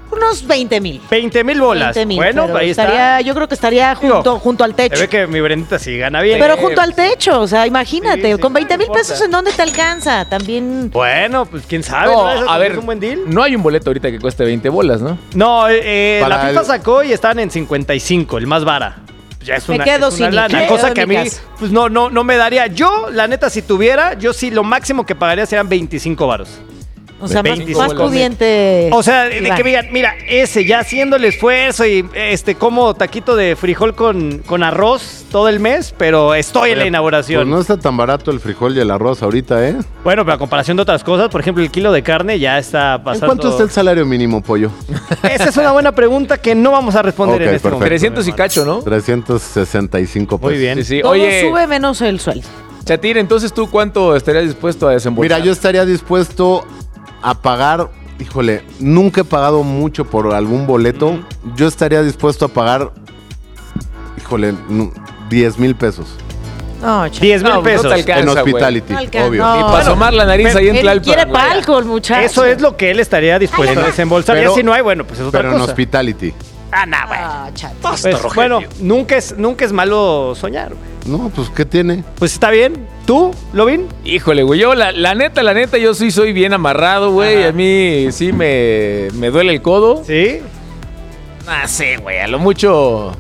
Speaker 18: Unos veinte mil.
Speaker 17: veinte mil bolas.
Speaker 18: veinte mil,
Speaker 17: bueno,
Speaker 18: pero
Speaker 17: ahí
Speaker 18: estaría,
Speaker 17: está.
Speaker 18: Yo creo que estaría junto,
Speaker 17: Digo,
Speaker 18: junto al techo.
Speaker 17: Se ve que mi Brendita sí gana bien.
Speaker 18: Pero junto al techo, o sea, imagínate,
Speaker 17: Sí, sí,
Speaker 18: con veinte
Speaker 17: no
Speaker 18: mil
Speaker 17: importa.
Speaker 18: pesos, ¿en dónde te alcanza? También.
Speaker 17: Bueno, pues quién sabe.
Speaker 16: No,
Speaker 17: ¿no? Eso
Speaker 16: a ver,
Speaker 17: es un buen deal.
Speaker 16: no hay un boleto ahorita que cueste veinte bolas, ¿no?
Speaker 17: No, eh,
Speaker 19: Para
Speaker 17: la FIFA
Speaker 19: el-
Speaker 17: sacó y están en cincuenta y cinco, el más vara. Ya es
Speaker 18: Me
Speaker 17: una,
Speaker 18: quedo
Speaker 17: es una
Speaker 18: sin
Speaker 17: lana,
Speaker 18: me
Speaker 17: cosa
Speaker 18: quedo
Speaker 17: que a
Speaker 18: en
Speaker 17: mí
Speaker 18: mi casa.
Speaker 17: pues no, no, no me daría. Yo, la neta, si tuviera, yo sí lo máximo que pagaría serían veinticinco varos.
Speaker 18: O sea, más,
Speaker 17: veinticinco
Speaker 18: más
Speaker 17: bolas.
Speaker 18: pudiente.
Speaker 17: O sea, de
Speaker 18: Iván.
Speaker 17: que me digan, mira, ese ya haciendo el esfuerzo y este como taquito de frijol con, con arroz todo el mes, pero estoy en la
Speaker 19: Oye,
Speaker 17: inauguración.
Speaker 19: Pues no está tan barato el frijol y el arroz ahorita, ¿eh?
Speaker 17: Bueno, pero a comparación de otras cosas, por ejemplo, el kilo de carne ya está
Speaker 19: ¿En
Speaker 17: pasando.
Speaker 19: cuánto está el salario mínimo, pollo?
Speaker 17: Esa es una buena pregunta que no vamos a responder
Speaker 19: Ok,
Speaker 17: en este
Speaker 19: perfecto.
Speaker 17: momento.
Speaker 16: trescientos y cacho, ¿no?
Speaker 19: trescientos sesenta y cinco pesos.
Speaker 17: Muy bien.
Speaker 16: Sí, sí.
Speaker 18: Todo
Speaker 16: Oye,
Speaker 18: sube menos el sueldo.
Speaker 16: Chatín, entonces tú cuánto estarías dispuesto a desembolsar?
Speaker 19: Mira, yo estaría dispuesto a pagar, híjole, nunca he pagado mucho por algún boleto. Yo estaría dispuesto a pagar, híjole, nu- diez mil pesos.
Speaker 18: No, chaval.
Speaker 17: diez mil
Speaker 16: No, no te
Speaker 17: pesos.
Speaker 16: alcanza,
Speaker 19: En
Speaker 16: güey.
Speaker 19: hospitality,
Speaker 18: No alcanza,
Speaker 19: obvio.
Speaker 18: no.
Speaker 16: Y para
Speaker 18: Bueno,
Speaker 16: asomar la nariz ahí en
Speaker 18: Él
Speaker 16: Tlalpan.
Speaker 18: quiere
Speaker 16: güey.
Speaker 18: palco, el muchacho.
Speaker 17: Eso es lo que él estaría dispuesto a desembolsar.
Speaker 19: Pero-
Speaker 17: ya si no hay, bueno, pues es otra
Speaker 19: Pero en
Speaker 17: cosa.
Speaker 19: hospitality.
Speaker 17: Ah, no, bueno.
Speaker 18: Ah, chato.
Speaker 17: Pues, bueno, nunca es, nunca es malo soñar, güey.
Speaker 19: No, pues, ¿qué tiene?
Speaker 17: Pues está bien. ¿Tú, Lovin?
Speaker 16: Híjole, güey, yo la, la neta, la neta, yo sí soy bien amarrado, güey.
Speaker 17: Ajá.
Speaker 16: A mí sí me, me duele el codo.
Speaker 17: ¿Sí?
Speaker 16: Ah, sí, güey, a lo mucho...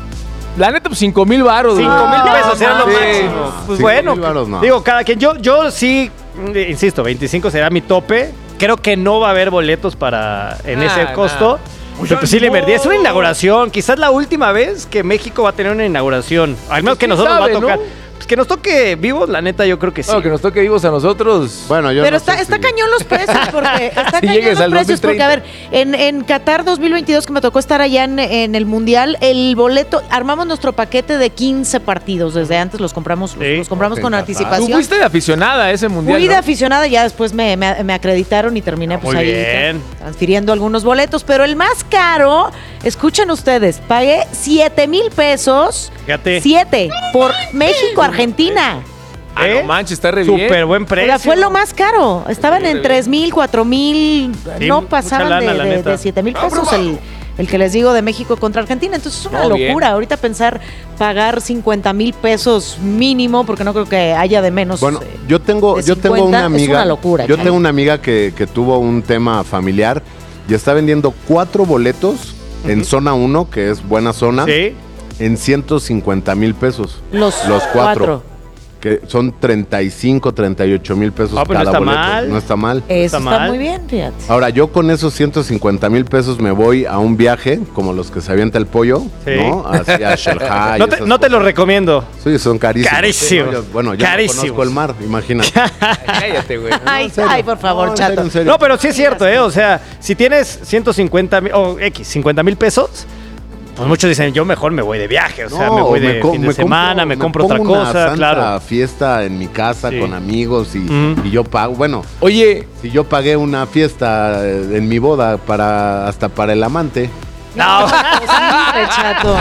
Speaker 16: La neta, pues cinco mil baros, güey.
Speaker 17: Cinco mil pesos era lo
Speaker 16: Sí.
Speaker 17: máximo. Pues
Speaker 19: Cinco
Speaker 17: bueno,
Speaker 19: mil varos, no.
Speaker 17: digo, cada quien. Yo, yo sí, mm, insisto, veinticinco será mi tope. Creo que no va a haber boletos para en
Speaker 16: Nah,
Speaker 17: ese
Speaker 16: nah.
Speaker 17: costo. Pero pues sí le invertí. Es una inauguración. Quizás la última vez que México va a tener una inauguración. Al menos
Speaker 16: Pues
Speaker 17: que
Speaker 16: quién
Speaker 17: nosotros
Speaker 16: sabe,
Speaker 17: va a tocar.
Speaker 16: ¿no?
Speaker 17: Pues que nos toque vivos, la neta, yo creo que sí.
Speaker 16: Bueno, que nos toque vivos a nosotros.
Speaker 19: Bueno, yo
Speaker 18: Pero
Speaker 19: no
Speaker 18: está,
Speaker 19: sé
Speaker 18: está
Speaker 19: si-
Speaker 18: cañón los precios, porque está
Speaker 16: Si
Speaker 18: cañón
Speaker 16: llegues
Speaker 18: los
Speaker 16: al
Speaker 18: precios, porque a ver,
Speaker 16: dos mil
Speaker 18: en, en Qatar dos mil veintidós, que me tocó estar allá en, en el Mundial, el boleto, armamos nuestro paquete de quince partidos, desde antes los compramos, los,
Speaker 17: Sí.
Speaker 18: los compramos
Speaker 19: Ok,
Speaker 18: con
Speaker 19: Qatar.
Speaker 16: Tú
Speaker 18: anticipación.
Speaker 16: fuiste de aficionada a ese mundial,
Speaker 18: Fui de
Speaker 16: ¿no?
Speaker 18: aficionada, ya después me, me- me acreditaron y terminé pues
Speaker 17: Muy
Speaker 18: ahí
Speaker 17: bien.
Speaker 18: tra- transfiriendo algunos boletos, pero el más caro, escuchen ustedes, pagué siete mil pesos,
Speaker 17: Fíjate.
Speaker 18: siete, por México-Argentina.
Speaker 16: Ah,
Speaker 17: ¿Eh?
Speaker 16: no manches, está re bien.
Speaker 17: Súper buen
Speaker 18: O
Speaker 17: precio.
Speaker 18: sea, fue lo más caro. Estaban en tres mil, cuatro mil,
Speaker 17: Sí,
Speaker 18: no
Speaker 17: mucha
Speaker 18: pasaban
Speaker 17: lana,
Speaker 18: de,
Speaker 17: la
Speaker 18: de,
Speaker 17: neta.
Speaker 18: de siete mil pesos el, el que les digo de México contra Argentina. Entonces es una
Speaker 16: No, bien.
Speaker 18: locura. Ahorita pensar pagar cincuenta mil pesos mínimo, porque no creo que haya de menos.
Speaker 19: Bueno,
Speaker 18: eh,
Speaker 19: yo tengo,
Speaker 18: de
Speaker 19: yo tengo
Speaker 18: cincuenta,
Speaker 19: una amiga.
Speaker 18: Es una locura.
Speaker 19: Yo
Speaker 18: Chay.
Speaker 19: tengo una amiga que, que tuvo un tema familiar y está vendiendo cuatro boletos en zona uno, que es buena zona,
Speaker 17: Sí.
Speaker 19: en ciento cincuenta mil pesos.
Speaker 18: Los,
Speaker 19: Los cuatro.
Speaker 18: cuatro.
Speaker 19: Que son treinta y cinco, treinta y ocho mil pesos
Speaker 17: Ah, pero no
Speaker 19: cada
Speaker 17: está
Speaker 19: boleto.
Speaker 17: mal.
Speaker 19: No está mal.
Speaker 18: Eso
Speaker 17: Está
Speaker 18: está
Speaker 17: mal.
Speaker 18: muy bien, fíjate.
Speaker 19: Ahora, yo con esos ciento cincuenta mil pesos me voy a un viaje, como los que se avienta el pollo,
Speaker 17: Sí.
Speaker 19: ¿no? Hacia Shanghai.
Speaker 17: No te,
Speaker 19: esas
Speaker 17: no te lo
Speaker 19: cosas.
Speaker 17: recomiendo.
Speaker 19: Sí, son carísimos.
Speaker 17: Carísimos.
Speaker 19: Sí, no, yo- bueno, yo
Speaker 17: Carísimos.
Speaker 19: no conozco el mar, imagínate.
Speaker 16: Cállate, güey.
Speaker 18: Ay,
Speaker 19: en serio.
Speaker 18: ay, por favor,
Speaker 19: No, en serio,
Speaker 18: chato.
Speaker 19: en serio.
Speaker 17: No, pero sí es cierto, ¿eh? O sea, si tienes ciento cincuenta mil o X, cincuenta mil pesos, pues muchos dicen, yo mejor me voy de viaje. O sea,
Speaker 19: No,
Speaker 17: me voy de
Speaker 19: co-
Speaker 17: fin de semana, me compro otra
Speaker 19: pongo una
Speaker 17: cosa,
Speaker 19: santa
Speaker 17: claro.
Speaker 19: fiesta en mi casa
Speaker 17: Sí.
Speaker 19: con amigos y,
Speaker 17: Ujú.
Speaker 19: y yo pago. Bueno,
Speaker 16: Oye,
Speaker 19: si yo pagué una fiesta eh, en mi boda para hasta para el amante.
Speaker 17: No,
Speaker 18: Posible, chato.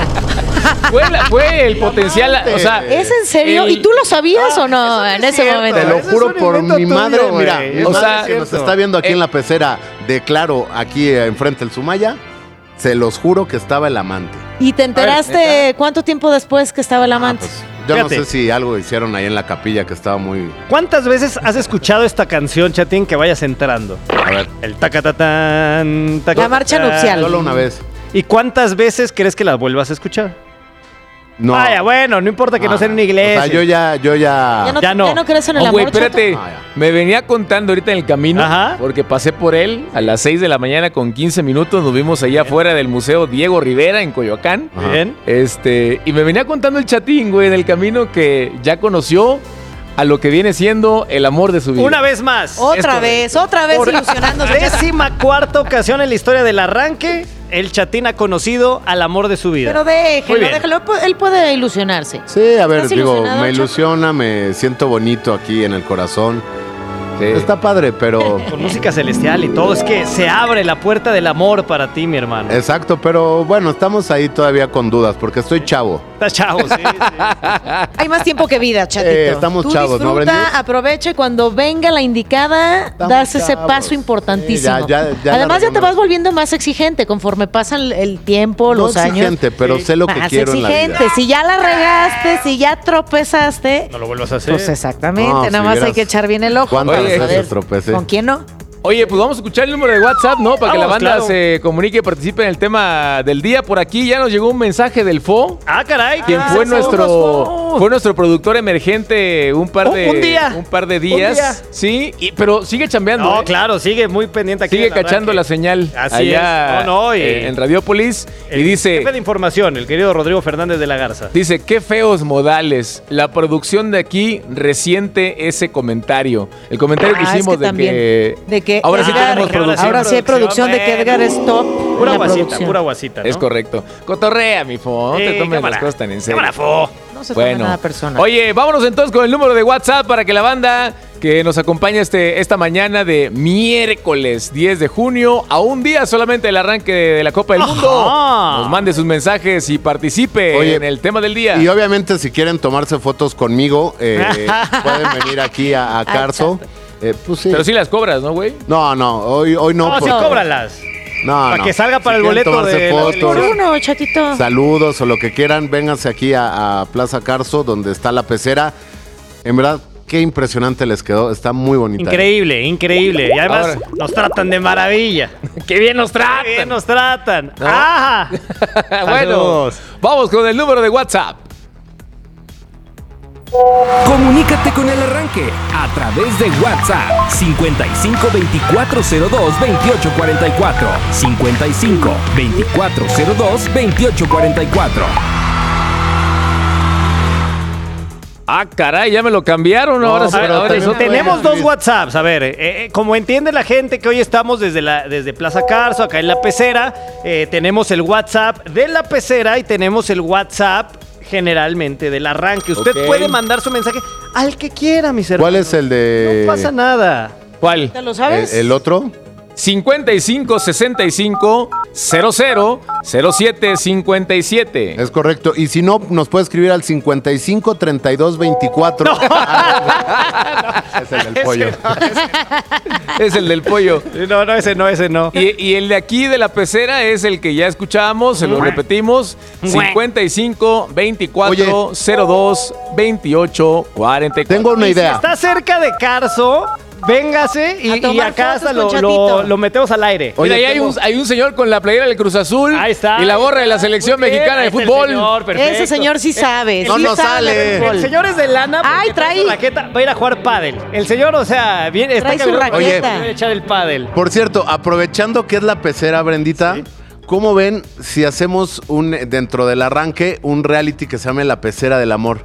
Speaker 16: fue, la- fue el potencial, o sea...
Speaker 18: ¿Es en serio?
Speaker 16: el-
Speaker 18: ¿Y tú lo sabías o no en ese
Speaker 17: cierto.
Speaker 18: momento?
Speaker 19: Te lo
Speaker 17: Ese es
Speaker 19: juro
Speaker 17: un
Speaker 19: por
Speaker 17: invento
Speaker 19: mi
Speaker 17: tuyo,
Speaker 19: madre,
Speaker 17: güey.
Speaker 19: mira,
Speaker 17: Eso
Speaker 19: o
Speaker 17: no
Speaker 19: sea,
Speaker 17: es
Speaker 19: que nos
Speaker 17: cierto.
Speaker 19: está viendo aquí
Speaker 16: Eh,
Speaker 19: en la pecera de Claro, aquí eh, enfrente del Sumaya, se los juro que estaba el amante.
Speaker 18: ¿Y te enteraste cuánto tiempo después que estaba el amante?
Speaker 19: Pues, yo
Speaker 17: Fíjate.
Speaker 19: no sé si algo hicieron ahí en la capilla que estaba muy...
Speaker 17: ¿cuántas veces has escuchado esta canción, Chatín, que vayas entrando?
Speaker 19: A ver,
Speaker 17: El tacatatán,
Speaker 18: La marcha nupcial.
Speaker 19: solo una vez.
Speaker 17: ¿Y cuántas veces crees que las vuelvas a escuchar?
Speaker 19: No.
Speaker 17: Vaya, bueno, no importa que no
Speaker 19: Ah,
Speaker 17: sea en una iglesia.
Speaker 19: O sea, yo ya, yo ya...
Speaker 18: ¿Ya no,
Speaker 17: Ya no.
Speaker 18: ya no crees en el
Speaker 16: Oh,
Speaker 18: amor,
Speaker 16: güey, espérate.
Speaker 19: Chato? Ah, ya.
Speaker 16: Me venía contando ahorita en el camino,
Speaker 17: Ajá.
Speaker 16: porque pasé por él a las seis de la mañana con quince minutos. Nos vimos allá afuera del Museo Diego Rivera en Coyoacán.
Speaker 19: Ajá.
Speaker 17: Bien.
Speaker 16: Este, y me venía contando el chatín, güey, en el camino que ya conoció a lo que viene siendo el amor de su vida.
Speaker 17: Una vez más.
Speaker 18: Otra
Speaker 17: Esto-
Speaker 18: vez, otra vez
Speaker 17: Por
Speaker 18: ilusionándose.
Speaker 17: décima cuarta ocasión en la historia del arranque, el Chatín ha conocido al amor de su vida.
Speaker 18: Pero
Speaker 17: Muy
Speaker 18: déjelo,
Speaker 17: bien.
Speaker 18: déjelo. Él puede- Él puede ilusionarse.
Speaker 19: Sí, a ver,
Speaker 18: ¿Estás
Speaker 19: digo,
Speaker 18: ilusionado,
Speaker 19: me
Speaker 18: Chato?
Speaker 19: ilusiona, me siento bonito aquí en el corazón. Sí. Está padre, pero...
Speaker 17: Con música celestial y todo. Es que se abre la puerta del amor para ti, mi hermano.
Speaker 19: Exacto, pero bueno, estamos ahí todavía con dudas porque estoy chavo.
Speaker 17: Estás chavo, sí, sí.
Speaker 18: Hay más tiempo que vida, chatito.
Speaker 19: Eh, estamos
Speaker 18: Tú
Speaker 19: chavos, ¿no,
Speaker 18: disfruta,
Speaker 19: Brendy?
Speaker 18: aprovecha y cuando venga la indicada,
Speaker 19: Estamos
Speaker 18: das ese
Speaker 19: chavos.
Speaker 18: paso importantísimo.
Speaker 19: Sí, ya- ya- ya
Speaker 18: Además,
Speaker 19: la
Speaker 18: ya te vas volviendo más exigente conforme pasan el, el tiempo,
Speaker 19: No
Speaker 18: los años.
Speaker 19: exigente, pero sé lo que
Speaker 18: Más
Speaker 19: quiero en la
Speaker 18: exigente.
Speaker 19: vida.
Speaker 18: Si ya la regaste, si ya tropezaste,
Speaker 17: No lo vuelvas a hacer.
Speaker 18: pues exactamente.
Speaker 19: No,
Speaker 18: nada
Speaker 19: si
Speaker 18: más
Speaker 19: vieras
Speaker 18: hay que echar bien el ojo.
Speaker 19: ¿Cuántas
Speaker 18: Vamos a
Speaker 19: veces
Speaker 18: ver
Speaker 19: tropecé?
Speaker 18: ¿Con quién no?
Speaker 16: Oye, pues vamos a escuchar el número de WhatsApp, ¿no? Para que la
Speaker 17: Vamos,
Speaker 16: banda
Speaker 17: claro.
Speaker 16: se comunique y participe en el tema del día. Por aquí ya nos llegó un mensaje del F O,
Speaker 17: Ah, caray.
Speaker 16: quien
Speaker 17: ah,
Speaker 16: fue
Speaker 17: somos
Speaker 16: nuestro
Speaker 17: Fo.
Speaker 16: fue nuestro productor emergente un par
Speaker 17: Un-
Speaker 16: de
Speaker 17: un día.
Speaker 16: un par de días,
Speaker 17: Un día.
Speaker 16: sí, y- pero sigue chambeando,
Speaker 17: No,
Speaker 16: ¿eh?
Speaker 17: claro, sigue muy pendiente aquí.
Speaker 16: Sigue
Speaker 17: en la
Speaker 16: cachando
Speaker 17: arranque.
Speaker 16: la señal
Speaker 17: Así
Speaker 16: allá
Speaker 17: es. No, no, y-
Speaker 16: eh, en Radiópolis y
Speaker 17: El
Speaker 16: dice
Speaker 17: jefe de información, el querido Rodrigo Fernández de la Garza.
Speaker 16: Dice, qué feos modales. La producción de aquí resiente ese comentario. El comentario que
Speaker 18: Ah, es
Speaker 16: hicimos
Speaker 18: que
Speaker 16: de
Speaker 18: también.
Speaker 16: que...
Speaker 18: De que
Speaker 16: Ahora sí
Speaker 18: Edgar-
Speaker 16: tenemos producción.
Speaker 18: Ahora sí hay producción de que Edgar es top. en
Speaker 17: Pura
Speaker 18: la
Speaker 17: guasita,
Speaker 18: producción.
Speaker 17: pura guasita, ¿no?
Speaker 16: Es correcto. Cotorrea, mi Fo. No
Speaker 17: Sí,
Speaker 16: te tomes
Speaker 17: cámara.
Speaker 16: las cosas tan en serio.
Speaker 17: Cámara, Fo.
Speaker 18: No se tome
Speaker 16: Bueno.
Speaker 18: nada personal.
Speaker 16: Oye, vámonos entonces con el número de WhatsApp para que la banda que nos acompaña este, esta mañana de miércoles diez de junio, a un día solamente del arranque de la Copa del
Speaker 17: Ajá.
Speaker 16: Mundo, nos mande sus mensajes y participe
Speaker 19: Oye,
Speaker 16: en el tema del día.
Speaker 19: Y obviamente si quieren tomarse fotos conmigo, eh, pueden venir aquí a, a Carso. Eh, pues sí.
Speaker 16: Pero sí las cobras, ¿no, güey?
Speaker 19: No, no, hoy, hoy no.
Speaker 17: No, sí,
Speaker 19: porque-
Speaker 17: cóbralas.
Speaker 19: No,
Speaker 17: Para
Speaker 19: no.
Speaker 17: que salga para
Speaker 19: Si
Speaker 17: el
Speaker 19: quieren
Speaker 17: boleto
Speaker 19: tomarse
Speaker 17: de la
Speaker 19: fotos,
Speaker 18: Por uno, chatito.
Speaker 19: saludos o lo que quieran, vénganse aquí a, a Plaza Carso, donde está la pecera. En verdad, qué impresionante les quedó. Está muy bonita.
Speaker 17: Increíble, increíble. Y además
Speaker 16: Ahora.
Speaker 17: nos tratan de maravilla.
Speaker 16: ¡Qué bien nos tratan!
Speaker 17: Qué bien nos tratan.
Speaker 16: ¿No?
Speaker 17: ¡Ah!
Speaker 16: Bueno,
Speaker 17: Saludos.
Speaker 16: vamos con el número de WhatsApp.
Speaker 10: Comunícate con el arranque a través de WhatsApp cincuenta y cinco veinticuatro cero dos veintiocho cuarenta y cuatro cincuenta y cinco veinticuatro cero dos veintiocho cuarenta y cuatro.
Speaker 16: Ah, caray, ya me lo cambiaron.
Speaker 19: No,
Speaker 16: ahora sí,
Speaker 19: pero
Speaker 16: ahora es
Speaker 19: también
Speaker 16: otro.
Speaker 17: Tenemos
Speaker 19: pueden
Speaker 17: dos WhatsApps. A ver, eh, eh, como entiende la gente que hoy estamos desde, la, desde Plaza Carso, acá en La Pecera, eh, tenemos el WhatsApp de La Pecera y tenemos el WhatsApp generalmente del arranque. Usted
Speaker 16: Ok.
Speaker 17: puede mandar su mensaje al que quiera, mis hermanos.
Speaker 19: ¿Cuál es el de...?
Speaker 17: No pasa nada.
Speaker 16: ¿Cuál?
Speaker 18: ¿Te lo
Speaker 19: el,
Speaker 18: sabes?
Speaker 19: el otro?
Speaker 16: cincuenta y cinco sesenta y cinco cero cero cero siete cincuenta y siete.
Speaker 19: Es correcto. Y si no, nos puede escribir al cincuenta y cinco treinta y dos veinticuatro. Es el del pollo.
Speaker 16: Es el del pollo.
Speaker 17: No, no, ese no, ese no.
Speaker 16: Y, y el de aquí de la pecera es el que ya escuchábamos, se lo repetimos. cincuenta y cinco veinticuatro cero dos veintiocho cuarenta y cuatro.
Speaker 19: Tengo una
Speaker 17: Y si
Speaker 19: idea.
Speaker 17: está cerca de Carso, véngase y,
Speaker 18: A
Speaker 17: y
Speaker 18: tomar
Speaker 17: acá
Speaker 18: fotos
Speaker 17: hasta
Speaker 18: con
Speaker 17: lo,
Speaker 18: Chatito.
Speaker 17: lo, lo metemos al aire.
Speaker 19: Oye,
Speaker 16: Mira, ahí hay
Speaker 19: tengo-
Speaker 16: un, hay un señor con la playera del Cruz Azul
Speaker 17: Ahí está.
Speaker 16: y la gorra de la selección
Speaker 17: Muy bien,
Speaker 16: mexicana de
Speaker 17: ahí está el
Speaker 16: fútbol.
Speaker 17: señor, perfecto.
Speaker 18: Ese señor sí sabe.
Speaker 19: No
Speaker 18: sí
Speaker 19: nos
Speaker 18: sabe de
Speaker 19: sale.
Speaker 18: fútbol.
Speaker 17: El señor es de lana porque
Speaker 18: Ay,
Speaker 17: trae
Speaker 18: trae-
Speaker 17: su raqueta, va a ir a jugar pádel. El señor, o sea, viene, está
Speaker 18: Trae su
Speaker 17: caminando por-
Speaker 18: raqueta.
Speaker 17: Viene a echar el pádel.
Speaker 19: Por cierto, aprovechando que es la pecera, Brendita, ¿cómo ven si hacemos un dentro del arranque un reality que se llame La Pecera del Amor?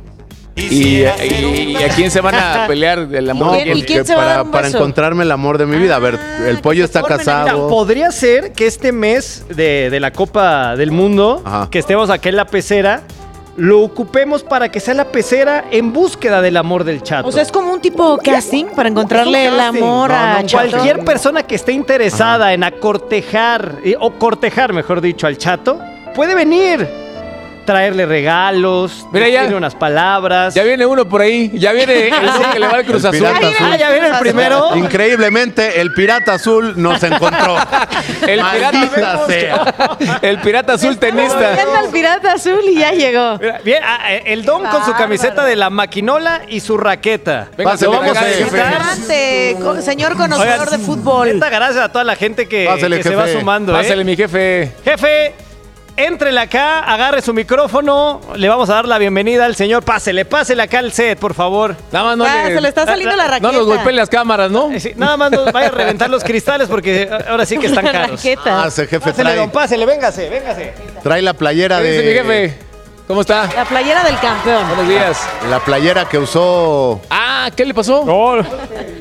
Speaker 16: Y, y- y a quién se van a pelear del amor.
Speaker 19: No,
Speaker 16: de
Speaker 18: ¿Y
Speaker 16: quién?
Speaker 18: quién- quién
Speaker 19: porque
Speaker 18: se va a
Speaker 19: para,
Speaker 18: dar un
Speaker 19: para
Speaker 18: beso?
Speaker 19: encontrarme el amor de mi vida. A ver, el pollo está
Speaker 17: Formen, mira,
Speaker 19: casado.
Speaker 17: podría ser que este mes de, de la Copa del Mundo,
Speaker 19: Ajá.
Speaker 17: que estemos aquí en la pecera, lo ocupemos para que sea la pecera en búsqueda del amor del chato.
Speaker 18: O sea, es como un tipo casting para encontrarle el
Speaker 17: casting.
Speaker 18: amor
Speaker 19: No,
Speaker 18: a
Speaker 19: no,
Speaker 18: Chato.
Speaker 17: Cualquier persona que esté interesada en acortejar, eh, o cortejar, mejor dicho, al chato, puede venir. Traerle regalos,
Speaker 16: Mira, ya-
Speaker 17: decirle unas palabras.
Speaker 16: Ya viene uno por ahí, ya viene el uno que le va al Cruz
Speaker 19: El
Speaker 16: Azul.
Speaker 19: pirata azul.
Speaker 17: Ah, ya viene el primero.
Speaker 19: Increíblemente, el pirata azul nos encontró.
Speaker 16: El
Speaker 19: Maldita
Speaker 16: pirata,
Speaker 19: sea.
Speaker 16: el pirata azul tenista.
Speaker 18: Viendo al pirata azul y ya llegó.
Speaker 17: Mira, bien, ah, eh, el Don con su camiseta de la maquinola y su raqueta.
Speaker 16: Venga,
Speaker 19: Pásale,
Speaker 16: lo vamos a
Speaker 19: jefe.
Speaker 16: disfrutar.
Speaker 18: Adelante, co- señor conocedor
Speaker 17: Oigan,
Speaker 18: de fútbol.
Speaker 17: neta, gracias a toda la gente que,
Speaker 19: Pásale,
Speaker 17: que se va
Speaker 19: jefe.
Speaker 17: sumando. ¿eh?
Speaker 16: Pásale, mi jefe.
Speaker 17: Jefe, éntrele acá, agarre su micrófono. Le vamos a dar la bienvenida al señor. Pásele, pásele acá al set, por favor.
Speaker 16: Nada más no
Speaker 18: Ah,
Speaker 16: le,
Speaker 18: se le está saliendo la raqueta.
Speaker 16: no nos golpeen las cámaras, ¿no?
Speaker 17: Eh, sí, nada más nos vaya a reventar los cristales porque ahora sí que están
Speaker 18: La
Speaker 17: caros.
Speaker 18: raqueta.
Speaker 19: Ah, ese jefe
Speaker 17: Pásele,
Speaker 19: trae,
Speaker 17: don, pásele, véngase, véngase.
Speaker 19: trae la playera
Speaker 16: ¿Qué dice mi
Speaker 19: de.
Speaker 16: jefe? ¿Cómo está?
Speaker 18: La playera del campeón.
Speaker 16: Buenos días.
Speaker 19: La playera que usó.
Speaker 16: Ah, ¿qué le pasó?
Speaker 17: No, es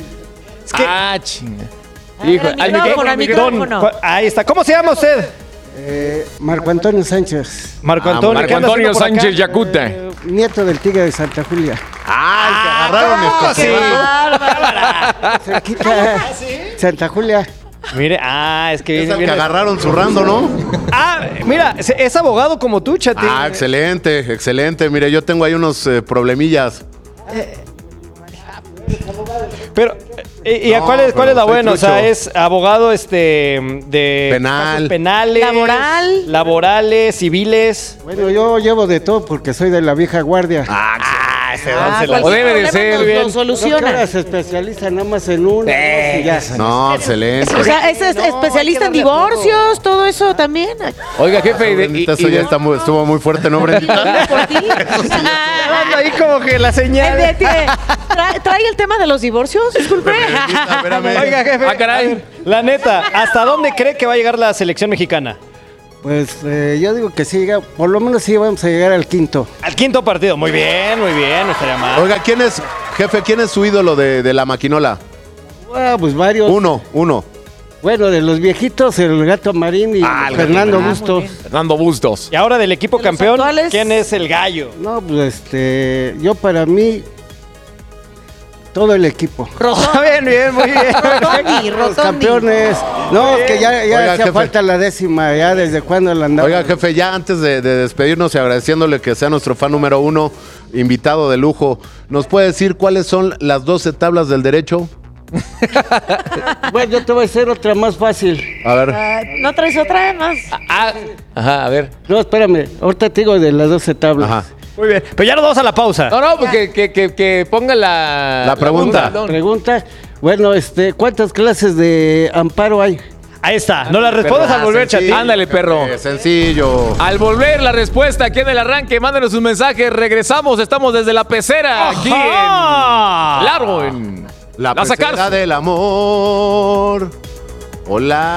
Speaker 17: que.
Speaker 16: Ah, chinga.
Speaker 18: A ver,
Speaker 16: Hijo,
Speaker 18: al
Speaker 16: al
Speaker 18: micrófono, al
Speaker 16: micrófono.
Speaker 18: micrófono.
Speaker 17: Don, cu- ahí está. ¿Cómo se llama usted?
Speaker 20: Eh, Marco Antonio Sánchez,
Speaker 17: Marco
Speaker 19: Ah,
Speaker 17: Antonio.
Speaker 16: Marco
Speaker 17: ¿qué anda
Speaker 16: Antonio
Speaker 17: haciendo por acá?
Speaker 16: Sánchez Yacuta.
Speaker 20: eh, nieto del Tigre de Santa Julia.
Speaker 19: ¡Ay,
Speaker 17: Ah,
Speaker 19: agarraron estos
Speaker 17: sí.
Speaker 20: Cerquita. Santa Julia.
Speaker 17: Mire, ah, es que
Speaker 19: Es
Speaker 17: viene,
Speaker 19: el que
Speaker 17: viene-
Speaker 19: agarraron zurrando, ¿no?
Speaker 17: Ah, mira, es, es abogado como tú, Chatín.
Speaker 19: Ah, excelente, excelente. Mire, yo tengo ahí unos eh, problemillas.
Speaker 17: Pero, ¿y, y a
Speaker 19: No,
Speaker 17: cuál es, cuál
Speaker 19: pero
Speaker 17: es la
Speaker 19: soy
Speaker 17: buena? O sea,
Speaker 19: trucho.
Speaker 17: es abogado este de
Speaker 19: Penal.
Speaker 17: casos penales,
Speaker 18: Laboral.
Speaker 17: laborales, civiles.
Speaker 20: Bueno, yo llevo de todo porque soy de la vieja guardia.
Speaker 17: Ah, ese don
Speaker 18: Ah,
Speaker 17: se la-
Speaker 16: O
Speaker 18: cualquier
Speaker 16: debe de
Speaker 18: problema
Speaker 16: ser,
Speaker 18: nos
Speaker 16: bien.
Speaker 18: lo
Speaker 20: Creo que
Speaker 18: soluciona.
Speaker 20: ahora se especializa nada más en uno.
Speaker 17: Eh,
Speaker 20: y ya.
Speaker 19: No, excelente.
Speaker 18: O sea, es, es especialista en divorcios, todo eso también.
Speaker 16: Oiga, jefe, y de- y-
Speaker 19: Brendita,
Speaker 16: y
Speaker 19: eso ya
Speaker 16: de-
Speaker 19: está muy- estuvo muy fuerte, ¿no, Brendita?
Speaker 18: Por ti.
Speaker 17: Dando ahí como que la
Speaker 18: Eh,
Speaker 17: señal.
Speaker 18: de- de- ¿Trae, trae el tema de los divorcios? Disculpe.
Speaker 19: Espérame.
Speaker 17: Oiga, jefe,
Speaker 16: Ah, caray.
Speaker 17: a ver, la neta, ¿hasta dónde cree que va a llegar la selección mexicana?
Speaker 20: Pues eh, yo digo que sí, llega- por lo menos sí vamos a llegar al quinto.
Speaker 17: Al quinto partido. Muy bien, muy bien, no estaría mal.
Speaker 19: Oiga, ¿quién es, jefe, quién es su ídolo de, de la maquinola?
Speaker 20: Ah, pues varios.
Speaker 19: Uno, uno.
Speaker 20: Bueno, de los viejitos, el Gato Marín y
Speaker 19: Ah, el
Speaker 20: Fernando
Speaker 19: Gato
Speaker 20: Bustos.
Speaker 16: Fernando Bustos.
Speaker 17: Y ahora del equipo
Speaker 18: De los
Speaker 17: campeón,
Speaker 18: actuales.
Speaker 17: ¿quién es el gallo?
Speaker 20: No, pues este, yo para mí, todo el equipo.
Speaker 17: bien, bien, muy bien.
Speaker 18: Rotondi,
Speaker 20: Los
Speaker 18: Rotondi.
Speaker 20: campeones. No, que ya, ya
Speaker 19: Oiga,
Speaker 20: hacía
Speaker 19: jefe.
Speaker 20: falta la décima, ya desde cuando la andaba.
Speaker 19: Oiga, jefe, ya antes de, de despedirnos y agradeciéndole que sea nuestro fan número uno, invitado de lujo, ¿nos puede decir cuáles son las doce tablas del derecho?
Speaker 20: Bueno, yo te voy a hacer otra más fácil.
Speaker 19: A ver.
Speaker 18: Ah, ¿no traes otra más?
Speaker 16: Ah, ajá, a ver.
Speaker 20: No, espérame, ahorita te digo de las doce tablas.
Speaker 19: Ajá.
Speaker 17: Muy bien. Pero ya nos vamos a la pausa.
Speaker 16: No, no, pues que, que, que, que ponga la...
Speaker 19: La pregunta.
Speaker 16: Don.
Speaker 20: Pregunta, bueno, este, ¿cuántas clases de amparo hay?
Speaker 17: Ahí está. No la respondas al volver,
Speaker 19: sencillo.
Speaker 17: Chatín.
Speaker 16: Ándale, perro.
Speaker 19: Eh, sencillo.
Speaker 16: Al volver la respuesta aquí en el arranque, mándenos sus mensajes. Regresamos, estamos desde la pecera aquí en
Speaker 17: ¡Ajá!
Speaker 16: Largo, en
Speaker 19: La
Speaker 16: La
Speaker 19: pecera
Speaker 16: Sacarce.
Speaker 19: del amor. Hola.